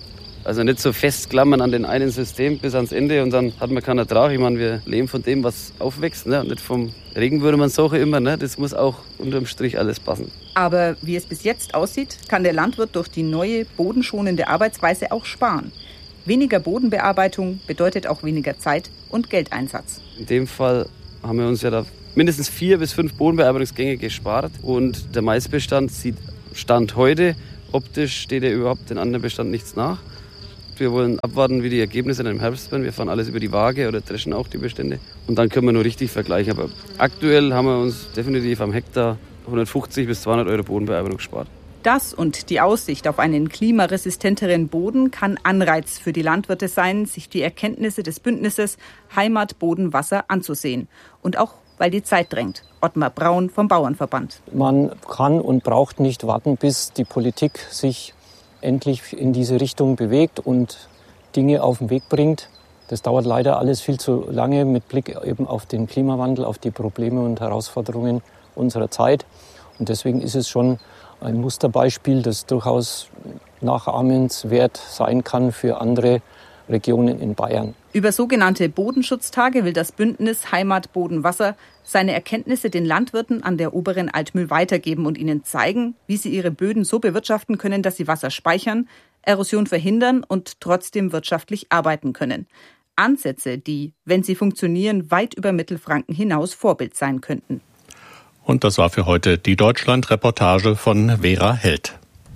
Also nicht so festklammern an den einen System bis ans Ende und dann hat man keinen Ertrag. Ich meine, wir leben von dem, was aufwächst, ne? Nicht vom Regen würde man sagen immer. Ne? Das muss auch unterm Strich alles passen. Aber wie es bis jetzt aussieht, kann der Landwirt durch die neue bodenschonende Arbeitsweise auch sparen. Weniger Bodenbearbeitung bedeutet auch weniger Zeit und Geldeinsatz. In dem Fall haben wir uns ja da mindestens 4 bis 5 Bodenbearbeitungsgänge gespart. Und der Maisbestand sieht Stand heute, optisch steht ja überhaupt den anderen Bestand nichts nach. Wir wollen abwarten, wie die Ergebnisse dann im Herbst werden. Wir fahren alles über die Waage oder dreschen auch die Bestände. Und dann können wir nur richtig vergleichen. Aber aktuell haben wir uns definitiv am Hektar 150 bis 200 Euro Bodenbearbeitung gespart. Das und die Aussicht auf einen klimaresistenteren Boden kann Anreiz für die Landwirte sein, sich die Erkenntnisse des Bündnisses Heimat, Boden, Wasser anzusehen. Und auch, weil die Zeit drängt. Ottmar Braun vom Bauernverband. Man kann und braucht nicht warten, bis die Politik sich endlich in diese Richtung bewegt und Dinge auf den Weg bringt. Das dauert leider alles viel zu lange mit Blick eben auf den Klimawandel, auf die Probleme und Herausforderungen unserer Zeit. Und deswegen ist es schon ein Musterbeispiel, das durchaus nachahmenswert sein kann für andere Regionen in Bayern. Über sogenannte Bodenschutztage will das Bündnis Heimat, Boden, Wasser seine Erkenntnisse den Landwirten an der oberen Altmühl weitergeben und ihnen zeigen, wie sie ihre Böden so bewirtschaften können, dass sie Wasser speichern, Erosion verhindern und trotzdem wirtschaftlich arbeiten können. Ansätze, die, wenn sie funktionieren, weit über Mittelfranken hinaus Vorbild sein könnten. Und das war für heute die Deutschland-Reportage von Vera Held.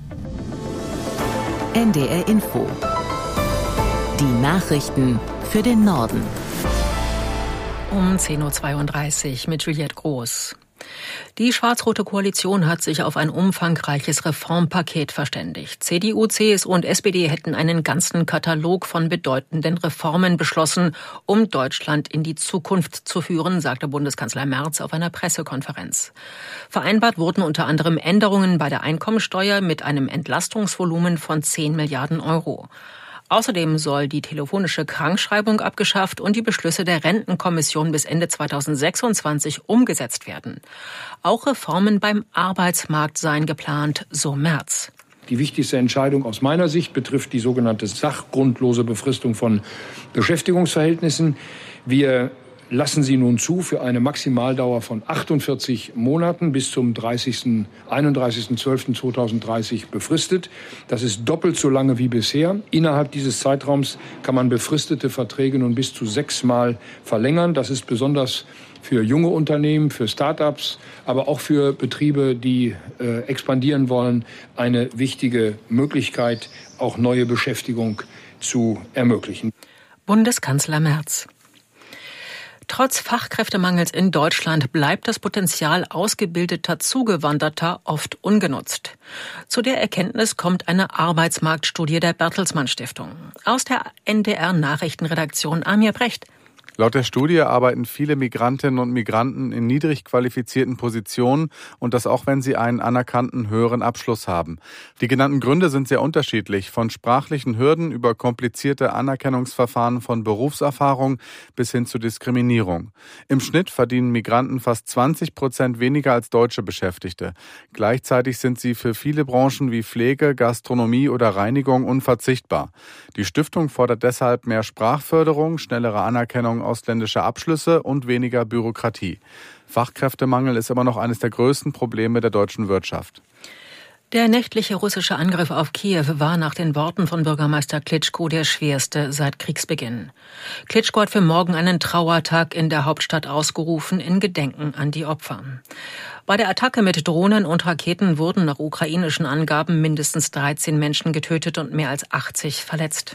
NDR Info. Die Nachrichten für den Norden. Um 10.32 Uhr mit Juliette Groß. Die schwarz-rote Koalition hat sich auf ein umfangreiches Reformpaket verständigt. CDU, CSU und SPD hätten einen ganzen Katalog von bedeutenden Reformen beschlossen, um Deutschland in die Zukunft zu führen, sagte Bundeskanzler Merz auf einer Pressekonferenz. Vereinbart wurden unter anderem Änderungen bei der Einkommensteuer mit einem Entlastungsvolumen von 10 Milliarden Euro. Außerdem soll die telefonische Krankschreibung abgeschafft und die Beschlüsse der Rentenkommission bis Ende 2026 umgesetzt werden. Auch Reformen beim Arbeitsmarkt seien geplant, so Merz. Die wichtigste Entscheidung aus meiner Sicht betrifft die sogenannte sachgrundlose Befristung von Beschäftigungsverhältnissen. Wir lassen sie nun zu für eine Maximaldauer von 48 Monaten bis zum 31.12.2030 befristet. Das ist doppelt so lange wie bisher. Innerhalb dieses Zeitraums kann man befristete Verträge nun bis zu 6-mal verlängern. Das ist besonders für junge Unternehmen, für Start-ups, aber auch für Betriebe, die expandieren wollen, eine wichtige Möglichkeit, auch neue Beschäftigung zu ermöglichen. Bundeskanzler Merz. Trotz Fachkräftemangels in Deutschland bleibt das Potenzial ausgebildeter Zugewanderter oft ungenutzt. Zu der Erkenntnis kommt eine Arbeitsmarktstudie der Bertelsmann Stiftung. Aus der NDR-Nachrichtenredaktion Amir Brecht. Laut der Studie arbeiten viele Migrantinnen und Migranten in niedrig qualifizierten Positionen und das auch, wenn sie einen anerkannten höheren Abschluss haben. Die genannten Gründe sind sehr unterschiedlich, von sprachlichen Hürden über komplizierte Anerkennungsverfahren von Berufserfahrung bis hin zu Diskriminierung. Im Schnitt verdienen Migranten fast 20% weniger als deutsche Beschäftigte. Gleichzeitig sind sie für viele Branchen wie Pflege, Gastronomie oder Reinigung unverzichtbar. Die Stiftung fordert deshalb mehr Sprachförderung, schnellere Anerkennung ausländischer Abschlüsse und weniger Bürokratie. Fachkräftemangel ist immer noch eines der größten Probleme der deutschen Wirtschaft. Der nächtliche russische Angriff auf Kiew war nach den Worten von Bürgermeister Klitschko der schwerste seit Kriegsbeginn. Klitschko hat für morgen einen Trauertag in der Hauptstadt ausgerufen in Gedenken an die Opfer. Bei der Attacke mit Drohnen und Raketen wurden nach ukrainischen Angaben mindestens 13 Menschen getötet und mehr als 80 verletzt.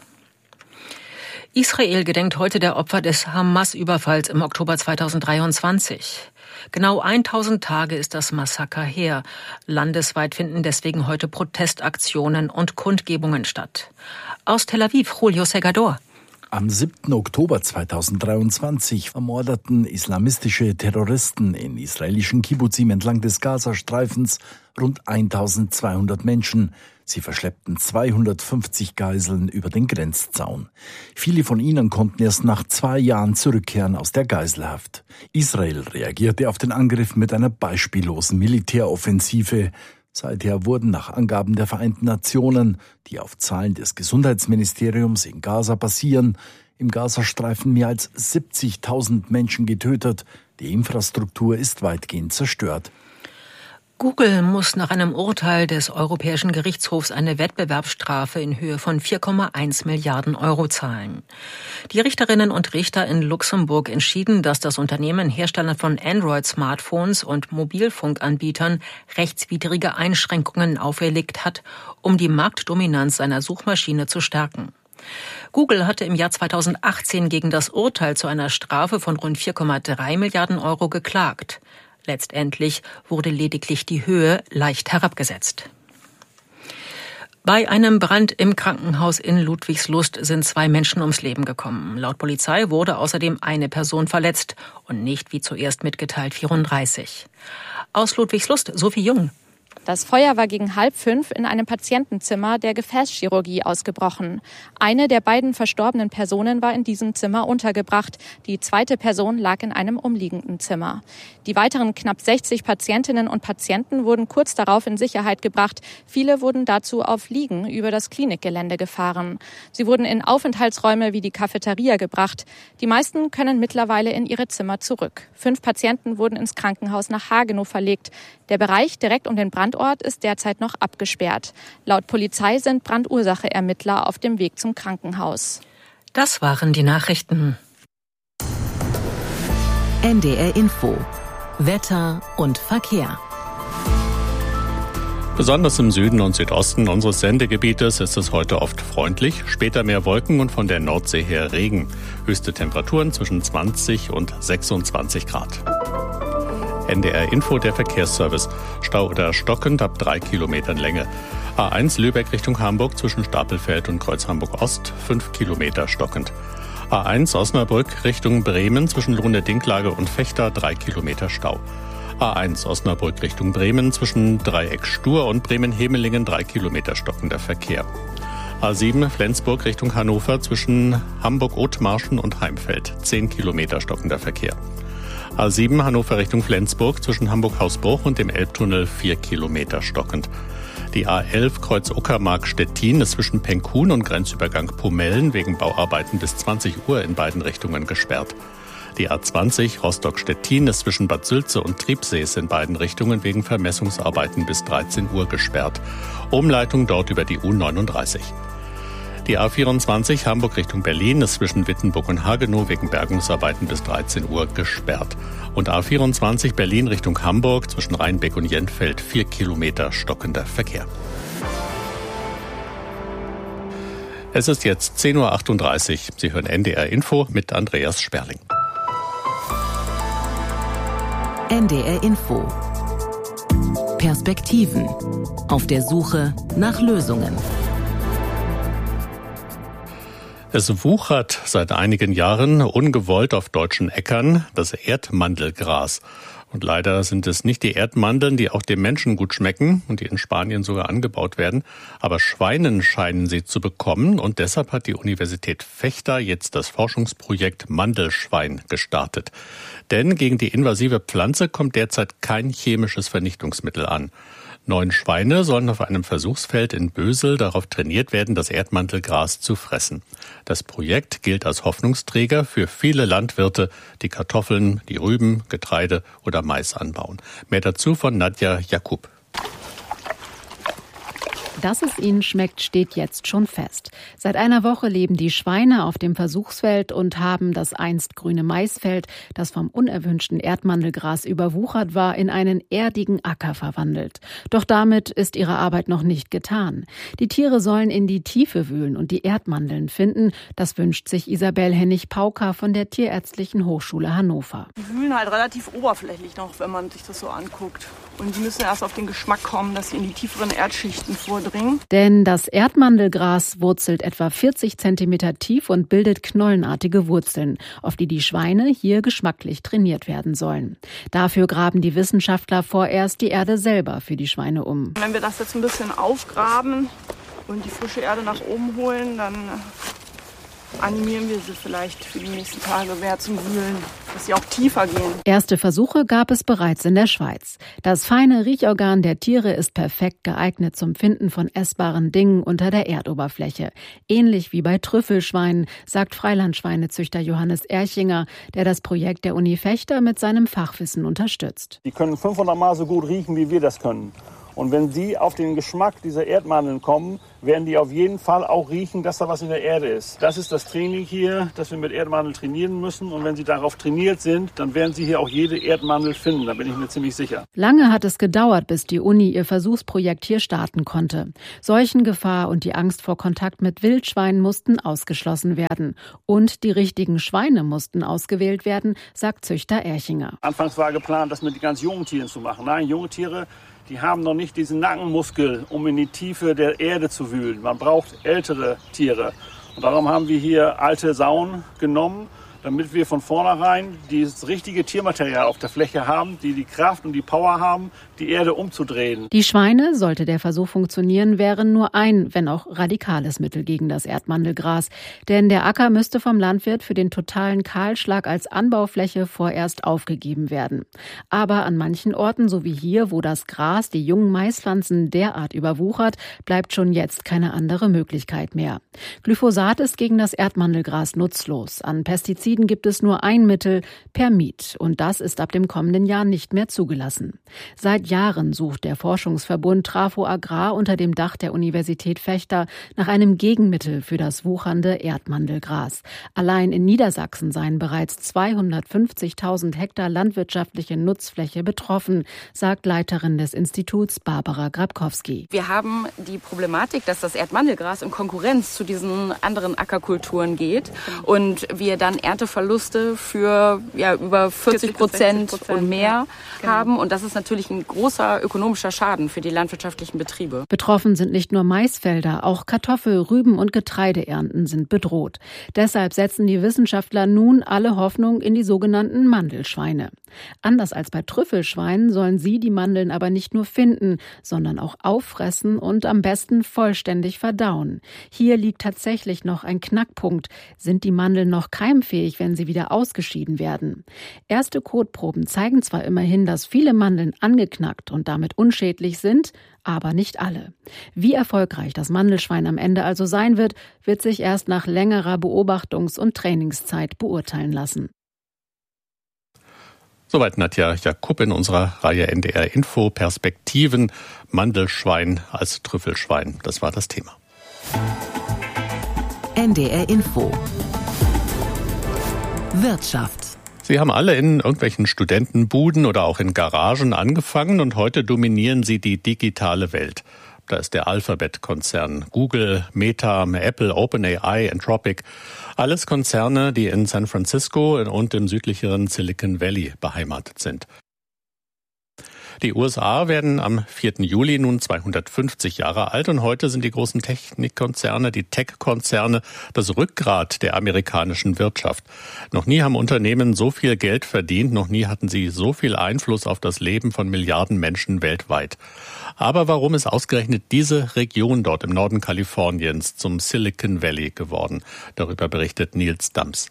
Israel gedenkt heute der Opfer des Hamas-Überfalls im Oktober 2023. Genau 1000 Tage ist das Massaker her. Landesweit finden deswegen heute Protestaktionen und Kundgebungen statt. Aus Tel Aviv, Julio Segador. Am 7. Oktober 2023 ermordeten islamistische Terroristen in israelischen Kibbuzim entlang des Gazastreifens rund 1200 Menschen. Sie verschleppten 250 Geiseln über den Grenzzaun. Viele von ihnen konnten erst nach 2 Jahren zurückkehren aus der Geiselhaft. Israel reagierte auf den Angriff mit einer beispiellosen Militäroffensive. Seither wurden nach Angaben der Vereinten Nationen, die auf Zahlen des Gesundheitsministeriums in Gaza basieren, im Gazastreifen mehr als 70.000 Menschen getötet. Die Infrastruktur ist weitgehend zerstört. Google muss nach einem Urteil des Europäischen Gerichtshofs eine Wettbewerbsstrafe in Höhe von 4,1 Milliarden Euro zahlen. Die Richterinnen und Richter in Luxemburg entschieden, dass das Unternehmen Herstellern von Android-Smartphones und Mobilfunkanbietern rechtswidrige Einschränkungen auferlegt hat, um die Marktdominanz seiner Suchmaschine zu stärken. Google hatte im Jahr 2018 gegen das Urteil zu einer Strafe von rund 4,3 Milliarden Euro geklagt. Letztendlich wurde lediglich die Höhe leicht herabgesetzt. Bei einem Brand im Krankenhaus in Ludwigslust sind 2 Menschen ums Leben gekommen. Laut Polizei wurde außerdem eine Person verletzt und nicht, wie zuerst mitgeteilt, 34. Aus Ludwigslust, Sophie Jung. Das Feuer war gegen 4:30 in einem Patientenzimmer der Gefäßchirurgie ausgebrochen. Eine der beiden verstorbenen Personen war in diesem Zimmer untergebracht. Die zweite Person lag in einem umliegenden Zimmer. Die weiteren knapp 60 Patientinnen und Patienten wurden kurz darauf in Sicherheit gebracht. Viele wurden dazu auf Liegen über das Klinikgelände gefahren. Sie wurden in Aufenthaltsräume wie die Cafeteria gebracht. Die meisten können mittlerweile in ihre Zimmer zurück. 5 Patienten wurden ins Krankenhaus nach Hagenow verlegt. Der Bereich direkt um den Brandort ist derzeit noch abgesperrt. Laut Polizei sind Brandursache-Ermittler auf dem Weg zum Krankenhaus. Das waren die Nachrichten. NDR Info. Wetter und Verkehr. Besonders im Süden und Südosten unseres Sendegebietes ist es heute oft freundlich, später mehr Wolken und von der Nordsee her Regen. Höchste Temperaturen zwischen 20 und 26 Grad. NDR Info, der Verkehrsservice. Stau oder stockend ab 3 Kilometern Länge. A1 Lübeck Richtung Hamburg zwischen Stapelfeld und Kreuz Hamburg Ost 5 Kilometer stockend. A1 Osnabrück Richtung Bremen zwischen Lohne-Dinklage und Vechta 3 Kilometer Stau. A1 Osnabrück Richtung Bremen zwischen Dreieck Stur und Bremen-Hemelingen 3 Kilometer stockender Verkehr. A7 Flensburg Richtung Hannover zwischen Hamburg-Othmarschen und Heimfeld 10 Kilometer stockender Verkehr. A7 Hannover Richtung Flensburg zwischen Hamburg-Hausbruch und dem Elbtunnel 4 Kilometer stockend. Die A11 Kreuz Uckermark-Stettin ist zwischen Penkhuhn und Grenzübergang Pomellen wegen Bauarbeiten bis 20 Uhr in beiden Richtungen gesperrt. Die A20 Rostock-Stettin ist zwischen Bad Sülze und Triebsees in beiden Richtungen wegen Vermessungsarbeiten bis 13 Uhr gesperrt. Umleitung dort über die U39. Die A24 Hamburg Richtung Berlin ist zwischen Wittenburg und Hagenow wegen Bergungsarbeiten bis 13 Uhr gesperrt. Und A24 Berlin Richtung Hamburg zwischen Rheinbeck und Jentfeld 4 Kilometer stockender Verkehr. Es ist jetzt 10.38 Uhr. Sie hören NDR Info mit Andreas Sperling. NDR Info. Perspektiven. Auf der Suche nach Lösungen. Es wuchert seit einigen Jahren ungewollt auf deutschen Äckern das Erdmandelgras. Und leider sind es nicht die Erdmandeln, die auch dem Menschen gut schmecken und die in Spanien sogar angebaut werden. Aber Schweinen scheinen sie zu bekommen und deshalb hat die Universität Vechta jetzt das Forschungsprojekt Mandelschwein gestartet. Denn gegen die invasive Pflanze kommt derzeit kein chemisches Vernichtungsmittel an. 9 Schweine sollen auf einem Versuchsfeld in Bösel darauf trainiert werden, das Erdmandelgras zu fressen. Das Projekt gilt als Hoffnungsträger für viele Landwirte, die Kartoffeln, die Rüben, Getreide oder Mais anbauen. Mehr dazu von Nadja Jakub. Dass es ihnen schmeckt, steht jetzt schon fest. Seit einer Woche leben die Schweine auf dem Versuchsfeld und haben das einst grüne Maisfeld, das vom unerwünschten Erdmandelgras überwuchert war, in einen erdigen Acker verwandelt. Doch damit ist ihre Arbeit noch nicht getan. Die Tiere sollen in die Tiefe wühlen und die Erdmandeln finden. Das wünscht sich Isabel Hennig-Pauker von der Tierärztlichen Hochschule Hannover. Die wühlen halt relativ oberflächlich noch, wenn man sich das so anguckt. Und die müssen erst auf den Geschmack kommen, dass sie in die tieferen Erdschichten vordringen. Denn das Erdmandelgras wurzelt etwa 40 Zentimeter tief und bildet knollenartige Wurzeln, auf die die Schweine hier geschmacklich trainiert werden sollen. Dafür graben die Wissenschaftler vorerst die Erde selber für die Schweine um. Wenn wir das jetzt ein bisschen aufgraben und die frische Erde nach oben holen, dann animieren wir sie vielleicht für die nächsten Tage mehr zum Wühlen dass sie auch tiefer gehen. Erste Versuche gab es bereits in der Schweiz. Das feine Riechorgan der Tiere ist perfekt geeignet zum Finden von essbaren Dingen unter der Erdoberfläche. Ähnlich wie bei Trüffelschweinen, sagt Freilandschweinezüchter Johannes Erchinger, der das Projekt der Uni Vechta mit seinem Fachwissen unterstützt. Die können 500 Mal so gut riechen, wie wir das können. Und wenn Sie auf den Geschmack dieser Erdmandeln kommen, werden die auf jeden Fall auch riechen, dass da was in der Erde ist. Das ist das Training hier, dass wir mit Erdmandeln trainieren müssen. Und wenn Sie darauf trainiert sind, dann werden Sie hier auch jede Erdmandel finden. Da bin ich mir ziemlich sicher. Lange hat es gedauert, bis die Uni ihr Versuchsprojekt hier starten konnte. Seuchengefahr und die Angst vor Kontakt mit Wildschweinen mussten ausgeschlossen werden. Und die richtigen Schweine mussten ausgewählt werden, sagt Züchter Erchinger. Anfangs war geplant, das mit ganz jungen Tieren zu machen. Nein, junge Tiere, die haben noch nicht diesen Nackenmuskel, um in die Tiefe der Erde zu wühlen. Man braucht ältere Tiere. Und darum haben wir hier alte Sauen genommen, damit wir von vornherein dieses richtige Tiermaterial auf der Fläche haben, die Kraft und die Power haben, die Erde umzudrehen. Die Schweine, sollte der Versuch funktionieren, wären nur ein, wenn auch radikales Mittel gegen das Erdmandelgras. Denn der Acker müsste vom Landwirt für den totalen Kahlschlag als Anbaufläche vorerst aufgegeben werden. Aber an manchen Orten, so wie hier, wo das Gras die jungen Maispflanzen derart überwuchert, bleibt schon jetzt keine andere Möglichkeit mehr. Glyphosat ist gegen das Erdmandelgras nutzlos. An Pestiziden gibt es nur ein Mittel, Permit. Und das ist ab dem kommenden Jahr nicht mehr zugelassen. Seit Jahren sucht der Forschungsverbund Trafo Agrar unter dem Dach der Universität Vechta nach einem Gegenmittel für das wuchernde Erdmandelgras. Allein in Niedersachsen seien bereits 250.000 Hektar landwirtschaftliche Nutzfläche betroffen, sagt Leiterin des Instituts Barbara Grabkowski. Wir haben die Problematik, dass das Erdmandelgras in Konkurrenz zu diesen anderen Ackerkulturen geht und wir dann Ernteverluste für über 40% und mehr haben. Und das ist natürlich ein großer ökonomischer Schaden für die landwirtschaftlichen Betriebe. Betroffen sind nicht nur Maisfelder, auch Kartoffel-, Rüben- und Getreideernten sind bedroht. Deshalb setzen die Wissenschaftler nun alle Hoffnung in die sogenannten Mandelschweine. Anders als bei Trüffelschweinen sollen sie die Mandeln aber nicht nur finden, sondern auch auffressen und am besten vollständig verdauen. Hier liegt tatsächlich noch ein Knackpunkt. Sind die Mandeln noch keimfähig, wenn sie wieder ausgeschieden werden? Erste Kotproben zeigen zwar immerhin, dass viele Mandeln angeknackt und damit unschädlich sind, aber nicht alle. Wie erfolgreich das Mandelschwein am Ende also sein wird, wird sich erst nach längerer Beobachtungs- und Trainingszeit beurteilen lassen. Soweit Nadja Jakub in unserer Reihe NDR Info Perspektiven. Mandelschwein als Trüffelschwein. Das war das Thema. NDR Info Wirtschaft. Sie haben alle in irgendwelchen Studentenbuden oder auch in Garagen angefangen und heute dominieren sie die digitale Welt. Da ist der Alphabet-Konzern, Google, Meta, Apple, OpenAI, Anthropic. Alles Konzerne, die in San Francisco und im südlicheren Silicon Valley beheimatet sind. Die USA werden am 4. Juli nun 250 Jahre alt und heute sind die großen Technikkonzerne, die Tech-Konzerne, das Rückgrat der amerikanischen Wirtschaft. Noch nie haben Unternehmen so viel Geld verdient, noch nie hatten sie so viel Einfluss auf das Leben von Milliarden Menschen weltweit. Aber warum ist ausgerechnet diese Region dort im Norden Kaliforniens zum Silicon Valley geworden? Darüber berichtet Nils Dams.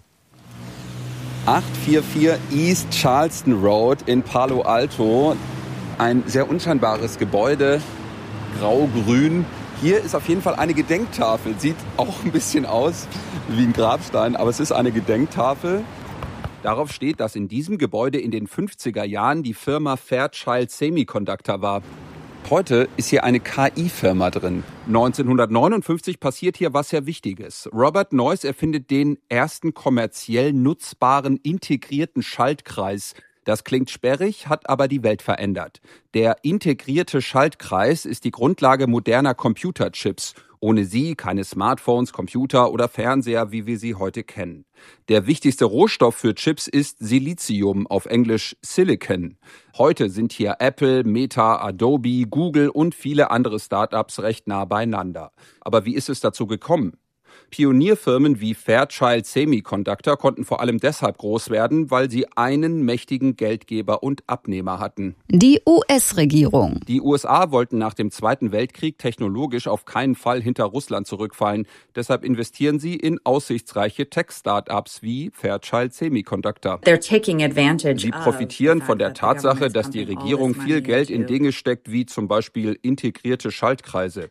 844 East Charleston Road in Palo Alto. Ein sehr unscheinbares Gebäude, grau-grün. Hier ist auf jeden Fall eine Gedenktafel. Sieht auch ein bisschen aus wie ein Grabstein, aber es ist eine Gedenktafel. Darauf steht, dass in diesem Gebäude in den 50er Jahren die Firma Fairchild Semiconductor war. Heute ist hier eine KI-Firma drin. 1959 passiert hier was sehr Wichtiges. Robert Noyce erfindet den ersten kommerziell nutzbaren integrierten Schaltkreis. Das klingt sperrig, hat aber die Welt verändert. Der integrierte Schaltkreis ist die Grundlage moderner Computerchips. Ohne sie keine Smartphones, Computer oder Fernseher, wie wir sie heute kennen. Der wichtigste Rohstoff für Chips ist Silizium, auf Englisch Silicon. Heute sind hier Apple, Meta, Adobe, Google und viele andere Startups recht nah beieinander. Aber wie ist es dazu gekommen? Pionierfirmen wie Fairchild Semiconductor konnten vor allem deshalb groß werden, weil sie einen mächtigen Geldgeber und Abnehmer hatten. Die US-Regierung. Die USA wollten nach dem Zweiten Weltkrieg technologisch auf keinen Fall hinter Russland zurückfallen. Deshalb investieren sie in aussichtsreiche Tech-Startups wie Fairchild Semiconductor. Sie profitieren von der Tatsache, dass die Regierung viel Geld in Dinge steckt, wie zum Beispiel integrierte Schaltkreise.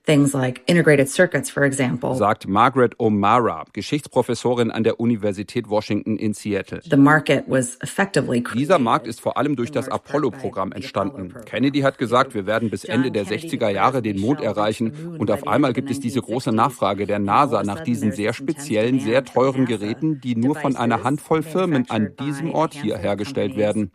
Sagt Margaret O'Mara, Geschichtsprofessorin an der Universität Washington in Seattle. Dieser Markt ist vor allem durch das Apollo-Programm entstanden. Kennedy hat gesagt, wir werden bis Ende der 60er Jahre den Mond erreichen. Und auf einmal gibt es diese große Nachfrage der NASA nach diesen sehr speziellen, sehr teuren Geräten, die nur von einer Handvoll Firmen an diesem Ort hier hergestellt werden.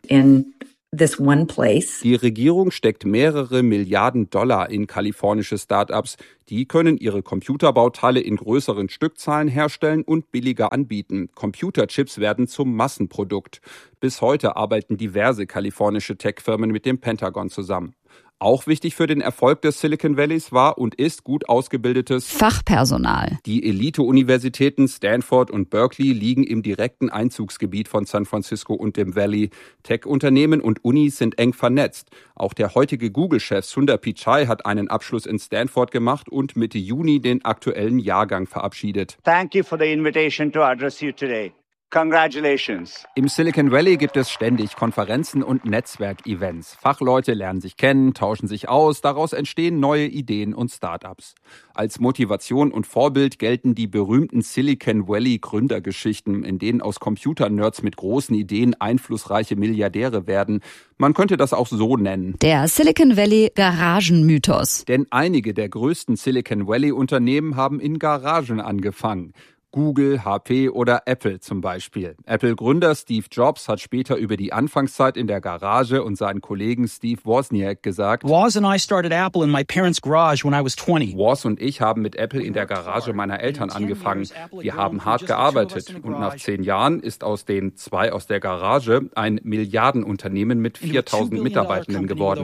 Die Regierung steckt mehrere Milliarden Dollar in kalifornische Start-ups. Die können ihre Computerbauteile in größeren Stückzahlen herstellen und billiger anbieten. Computerchips werden zum Massenprodukt. Bis heute arbeiten diverse kalifornische Tech-Firmen mit dem Pentagon zusammen. Auch wichtig für den Erfolg des Silicon Valleys war und ist gut ausgebildetes Fachpersonal. Die Elite-Universitäten Stanford und Berkeley liegen im direkten Einzugsgebiet von San Francisco und dem Valley. Tech-Unternehmen und Unis sind eng vernetzt. Auch der heutige Google-Chef Sundar Pichai hat einen Abschluss in Stanford gemacht und Mitte Juni den aktuellen Jahrgang verabschiedet. Thank you for the invitation to address you today. Congratulations. Im Silicon Valley gibt es ständig Konferenzen und Netzwerkevents. Fachleute lernen sich kennen, tauschen sich aus, daraus entstehen neue Ideen und Start-ups. Als Motivation und Vorbild gelten die berühmten Silicon Valley Gründergeschichten, in denen aus Computernerds mit großen Ideen einflussreiche Milliardäre werden. Man könnte das auch so nennen. Der Silicon Valley Garagenmythos. Denn einige der größten Silicon Valley Unternehmen haben in Garagen angefangen. Google, HP oder Apple zum Beispiel. Apple-Gründer Steve Jobs hat später über die Anfangszeit in der Garage und seinen Kollegen Steve Wozniak gesagt: Woz and I started Apple in my parents' garage when I was 20. Woz und ich haben mit Apple in der Garage meiner Eltern angefangen. Wir haben hart gearbeitet und nach 10 Jahren ist aus den 2 aus der Garage ein Milliardenunternehmen mit 4.000 Mitarbeitenden geworden.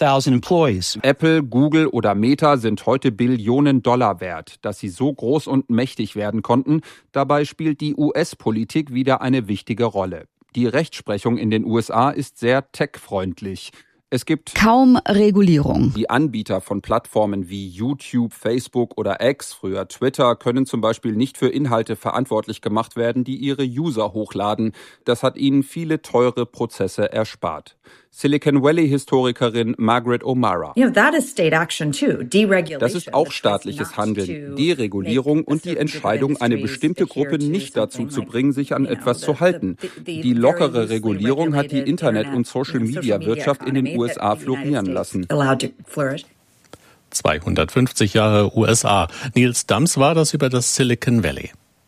Apple, Google oder Meta sind heute Billionen Dollar wert. Dass sie so groß und mächtig werden konnten, dabei spielt die US-Politik wieder eine wichtige Rolle. Die Rechtsprechung in den USA ist sehr tech-freundlich. Es gibt kaum Regulierung. Die Anbieter von Plattformen wie YouTube, Facebook oder X, früher Twitter, können zum Beispiel nicht für Inhalte verantwortlich gemacht werden, die ihre User hochladen. Das hat ihnen viele teure Prozesse erspart. Silicon Valley-Historikerin Margaret O'Mara. Das ist auch staatliches Handeln, Deregulierung und die Entscheidung, eine bestimmte Gruppe nicht dazu zu bringen, sich an etwas zu halten. Die lockere Regulierung hat die Internet- und Social-Media-Wirtschaft in den USA florieren lassen. 250 Jahre USA. Nils Dams war das über das Silicon Valley.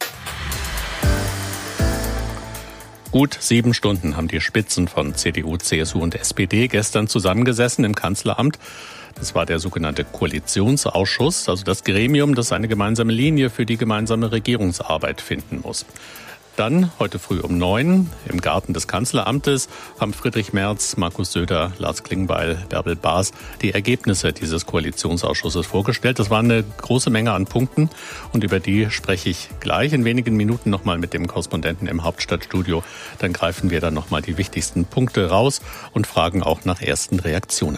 Gut 7 Stunden haben die Spitzen von CDU, CSU und SPD gestern zusammengesessen im Kanzleramt. Das war der sogenannte Koalitionsausschuss, also das Gremium, das eine gemeinsame Linie für die gemeinsame Regierungsarbeit finden muss. Dann, heute früh um 9, im Garten des Kanzleramtes, haben Friedrich Merz, Markus Söder, Lars Klingbeil, Bärbel Baas die Ergebnisse dieses Koalitionsausschusses vorgestellt. Das war eine große Menge an Punkten und über die spreche ich gleich in wenigen Minuten nochmal mit dem Korrespondenten im Hauptstadtstudio. Dann greifen wir dann nochmal die wichtigsten Punkte raus und fragen auch nach ersten Reaktionen.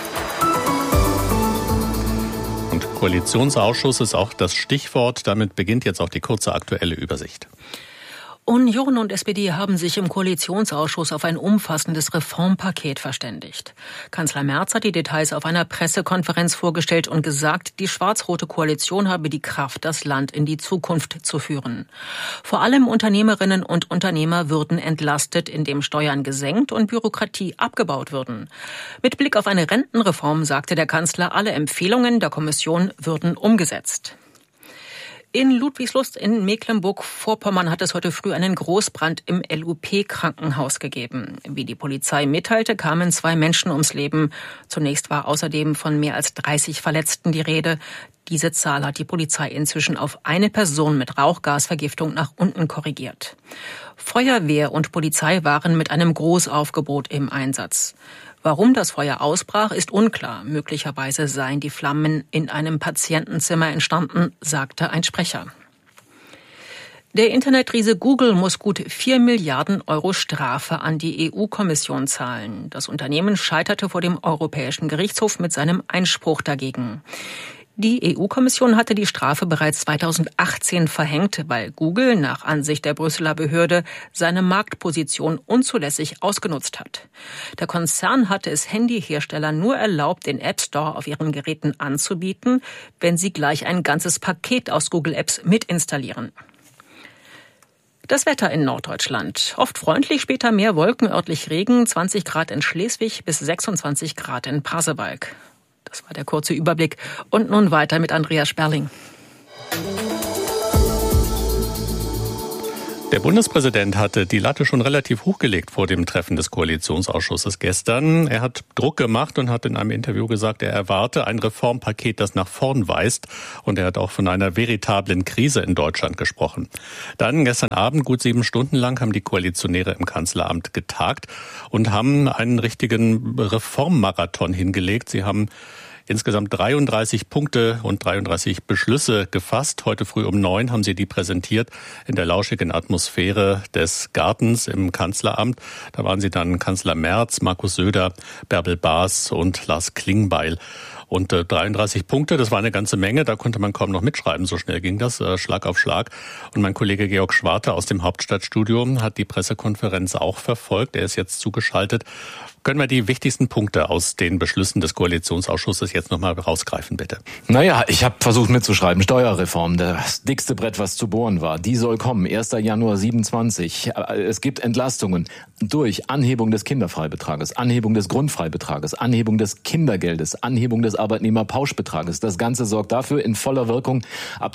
Und Koalitionsausschuss ist auch das Stichwort. Damit beginnt jetzt auch die kurze aktuelle Übersicht. Union und SPD haben sich im Koalitionsausschuss auf ein umfassendes Reformpaket verständigt. Kanzler Merz hat die Details auf einer Pressekonferenz vorgestellt und gesagt, die schwarz-rote Koalition habe die Kraft, das Land in die Zukunft zu führen. Vor allem Unternehmerinnen und Unternehmer würden entlastet, indem Steuern gesenkt und Bürokratie abgebaut würden. Mit Blick auf eine Rentenreform sagte der Kanzler, alle Empfehlungen der Kommission würden umgesetzt. In Ludwigslust in Mecklenburg-Vorpommern hat es heute früh einen Großbrand im LUP-Krankenhaus gegeben. Wie die Polizei mitteilte, kamen 2 Menschen ums Leben. Zunächst war außerdem von mehr als 30 Verletzten die Rede. Diese Zahl hat die Polizei inzwischen auf eine Person mit Rauchgasvergiftung nach unten korrigiert. Feuerwehr und Polizei waren mit einem Großaufgebot im Einsatz. Warum das Feuer ausbrach, ist unklar. Möglicherweise seien die Flammen in einem Patientenzimmer entstanden, sagte ein Sprecher. Der Internetriese Google muss gut 4 Milliarden Euro Strafe an die EU-Kommission zahlen. Das Unternehmen scheiterte vor dem Europäischen Gerichtshof mit seinem Einspruch dagegen. Die EU-Kommission hatte die Strafe bereits 2018 verhängt, weil Google nach Ansicht der Brüsseler Behörde seine Marktposition unzulässig ausgenutzt hat. Der Konzern hatte es Handyherstellern nur erlaubt, den App Store auf ihren Geräten anzubieten, wenn sie gleich ein ganzes Paket aus Google Apps mitinstallieren. Das Wetter in Norddeutschland. Oft freundlich, später mehr Wolken, örtlich Regen, 20 Grad in Schleswig bis 26 Grad in Pasewalk. Das war der kurze Überblick. Und nun weiter mit Andreas Sperling. Der Bundespräsident hatte die Latte schon relativ hochgelegt vor dem Treffen des Koalitionsausschusses gestern. Er hat Druck gemacht und hat in einem Interview gesagt, er erwarte ein Reformpaket, das nach vorn weist. Und er hat auch von einer veritablen Krise in Deutschland gesprochen. Dann gestern Abend, gut 7 Stunden lang, haben die Koalitionäre im Kanzleramt getagt und haben einen richtigen Reformmarathon hingelegt. Sie haben insgesamt 33 Punkte und 33 Beschlüsse gefasst. Heute früh um 9 haben sie die präsentiert in der lauschigen Atmosphäre des Gartens im Kanzleramt. Da waren sie dann Kanzler Merz, Markus Söder, Bärbel Baas und Lars Klingbeil. Und 33 Punkte, das war eine ganze Menge, da konnte man kaum noch mitschreiben, so schnell ging das, Schlag auf Schlag. Und mein Kollege Georg Schwarte aus dem Hauptstadtstudio hat die Pressekonferenz auch verfolgt, er ist jetzt zugeschaltet. Können wir die wichtigsten Punkte aus den Beschlüssen des Koalitionsausschusses jetzt nochmal rausgreifen, bitte? Naja, ich habe versucht mitzuschreiben. Steuerreform, das dickste Brett, was zu bohren war. Die soll kommen, 1. Januar 27. Es gibt Entlastungen durch Anhebung des Kinderfreibetrages, Anhebung des Grundfreibetrages, Anhebung des Kindergeldes, Anhebung des Arbeitnehmerpauschbetrages. Das Ganze sorgt dafür in voller Wirkung ab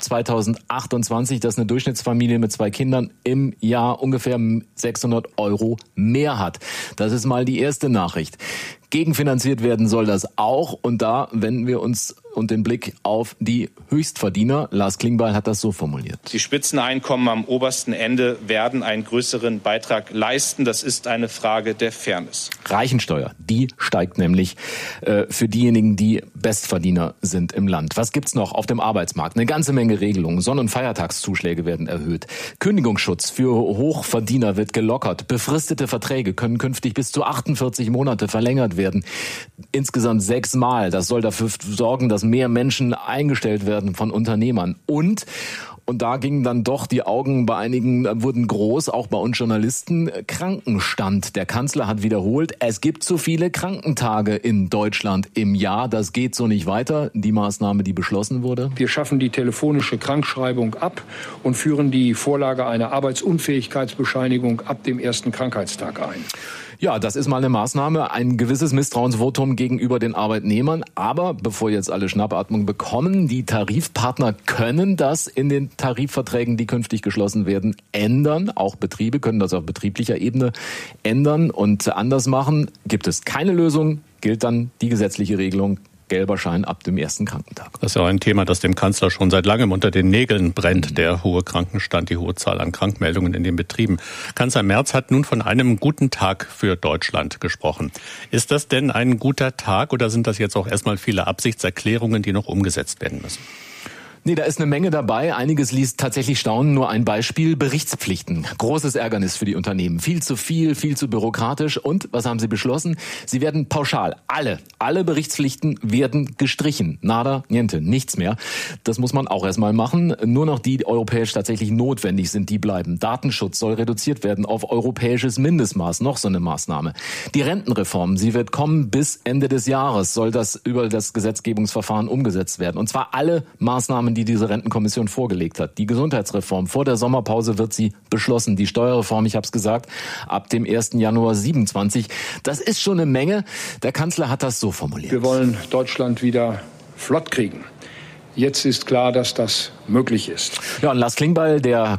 2028, dass eine Durchschnittsfamilie mit 2 Kindern im Jahr ungefähr 600 € mehr hat. Das ist mal die erste Nachricht. Gegenfinanziert werden soll das auch. Und da wenden wir uns und den Blick auf die Höchstverdiener. Lars Klingbeil hat das so formuliert. Die Spitzeneinkommen am obersten Ende werden einen größeren Beitrag leisten. Das ist eine Frage der Fairness. Reichensteuer, die steigt nämlich für diejenigen, die Bestverdiener sind im Land. Was gibt's noch auf dem Arbeitsmarkt? Eine ganze Menge Regelungen. Sonn- und Feiertagszuschläge werden erhöht. Kündigungsschutz für Hochverdiener wird gelockert. Befristete Verträge können künftig bis zu 48 Monate verlängert werden. Insgesamt 6 Mal. Das soll dafür sorgen, dass mehr Menschen eingestellt werden von Unternehmern. Und da gingen dann doch die Augen bei einigen, wurden groß, auch bei uns Journalisten, Krankenstand. Der Kanzler hat wiederholt, es gibt zu viele Krankentage in Deutschland im Jahr. Das geht so nicht weiter, die Maßnahme, die beschlossen wurde. Wir schaffen die telefonische Krankschreibung ab und führen die Vorlage einer Arbeitsunfähigkeitsbescheinigung ab dem ersten Krankheitstag ein. Ja, das ist mal eine Maßnahme, ein gewisses Misstrauensvotum gegenüber den Arbeitnehmern. Aber bevor jetzt alle Schnappatmung bekommen, die Tarifpartner können das in den Tarifverträgen, die künftig geschlossen werden, ändern. Auch Betriebe können das auf betrieblicher Ebene ändern und anders machen. Gibt es keine Lösung, gilt dann die gesetzliche Regelung. Gelber Schein ab dem ersten Krankentag. Das ist ja auch ein Thema, das dem Kanzler schon seit langem unter den Nägeln brennt, der hohe Krankenstand, die hohe Zahl an Krankmeldungen in den Betrieben. Kanzler Merz hat nun von einem guten Tag für Deutschland gesprochen. Ist das denn ein guter Tag oder sind das jetzt auch erstmal viele Absichtserklärungen, die noch umgesetzt werden müssen? Nee, da ist eine Menge dabei. Einiges ließ tatsächlich staunen. Nur ein Beispiel: Berichtspflichten. Großes Ärgernis für die Unternehmen. Viel zu viel, viel zu bürokratisch. Und was haben sie beschlossen? Sie werden pauschal. Alle Berichtspflichten werden gestrichen. Nada, niente, nichts mehr. Das muss man auch erstmal machen. Nur noch die europäisch tatsächlich notwendig sind, die bleiben. Datenschutz soll reduziert werden auf europäisches Mindestmaß. Noch so eine Maßnahme. Die Rentenreform, sie wird kommen bis Ende des Jahres. Soll das über das Gesetzgebungsverfahren umgesetzt werden. Und zwar alle Maßnahmen, die diese Rentenkommission vorgelegt hat. Die Gesundheitsreform, vor der Sommerpause wird sie beschlossen. Die Steuerreform, ich habe es gesagt, ab dem 1. Januar 27. Das ist schon eine Menge. Der Kanzler hat das so formuliert. Wir wollen Deutschland wieder flott kriegen. Jetzt ist klar, dass das möglich ist. Ja, und Lars Klingbeil, der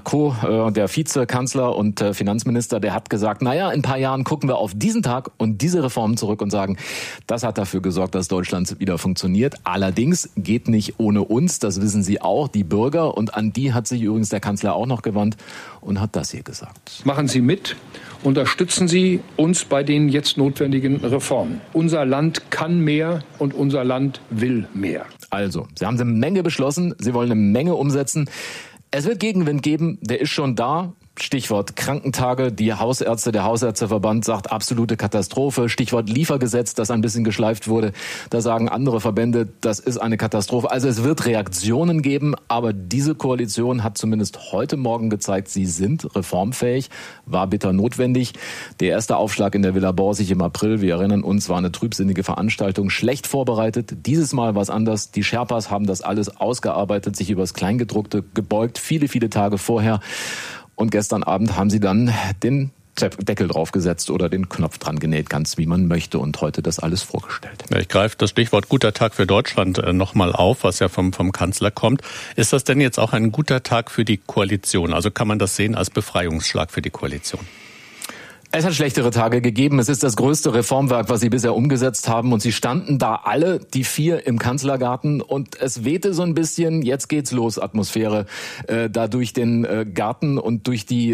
Vizekanzler und Finanzminister, der hat gesagt, naja, in ein paar Jahren gucken wir auf diesen Tag und diese Reformen zurück und sagen, das hat dafür gesorgt, dass Deutschland wieder funktioniert. Allerdings geht nicht ohne uns, das wissen Sie auch, die Bürger. Und an die hat sich übrigens der Kanzler auch noch gewandt und hat das hier gesagt. Machen Sie mit. Unterstützen Sie uns bei den jetzt notwendigen Reformen. Unser Land kann mehr und unser Land will mehr. Also, Sie haben eine Menge beschlossen, Sie wollen eine Menge umsetzen. Es wird Gegenwind geben, der ist schon da. Stichwort Krankentage, der Hausärzteverband sagt absolute Katastrophe. Stichwort Liefergesetz, das ein bisschen geschleift wurde. Da sagen andere Verbände, das ist eine Katastrophe. Also es wird Reaktionen geben, aber diese Koalition hat zumindest heute Morgen gezeigt, sie sind reformfähig, war bitter notwendig. Der erste Aufschlag in der Villa Borsig im April, wir erinnern uns, war eine trübsinnige Veranstaltung, schlecht vorbereitet. Dieses Mal war es anders. Die Sherpas haben das alles ausgearbeitet, sich übers Kleingedruckte gebeugt, viele, viele Tage vorher. Und gestern Abend haben sie dann den Deckel draufgesetzt oder den Knopf dran genäht, ganz wie man möchte, und heute das alles vorgestellt. Ja, ich greife das Stichwort guter Tag für Deutschland nochmal auf, was ja vom Kanzler kommt. Ist das denn jetzt auch ein guter Tag für die Koalition? Also kann man das sehen als Befreiungsschlag für die Koalition? Es hat schlechtere Tage gegeben. Es ist das größte Reformwerk, was sie bisher umgesetzt haben. Und sie standen da alle, die 4, im Kanzlergarten. Und es wehte so ein bisschen, jetzt geht's los, Atmosphäre, da durch den Garten und durch die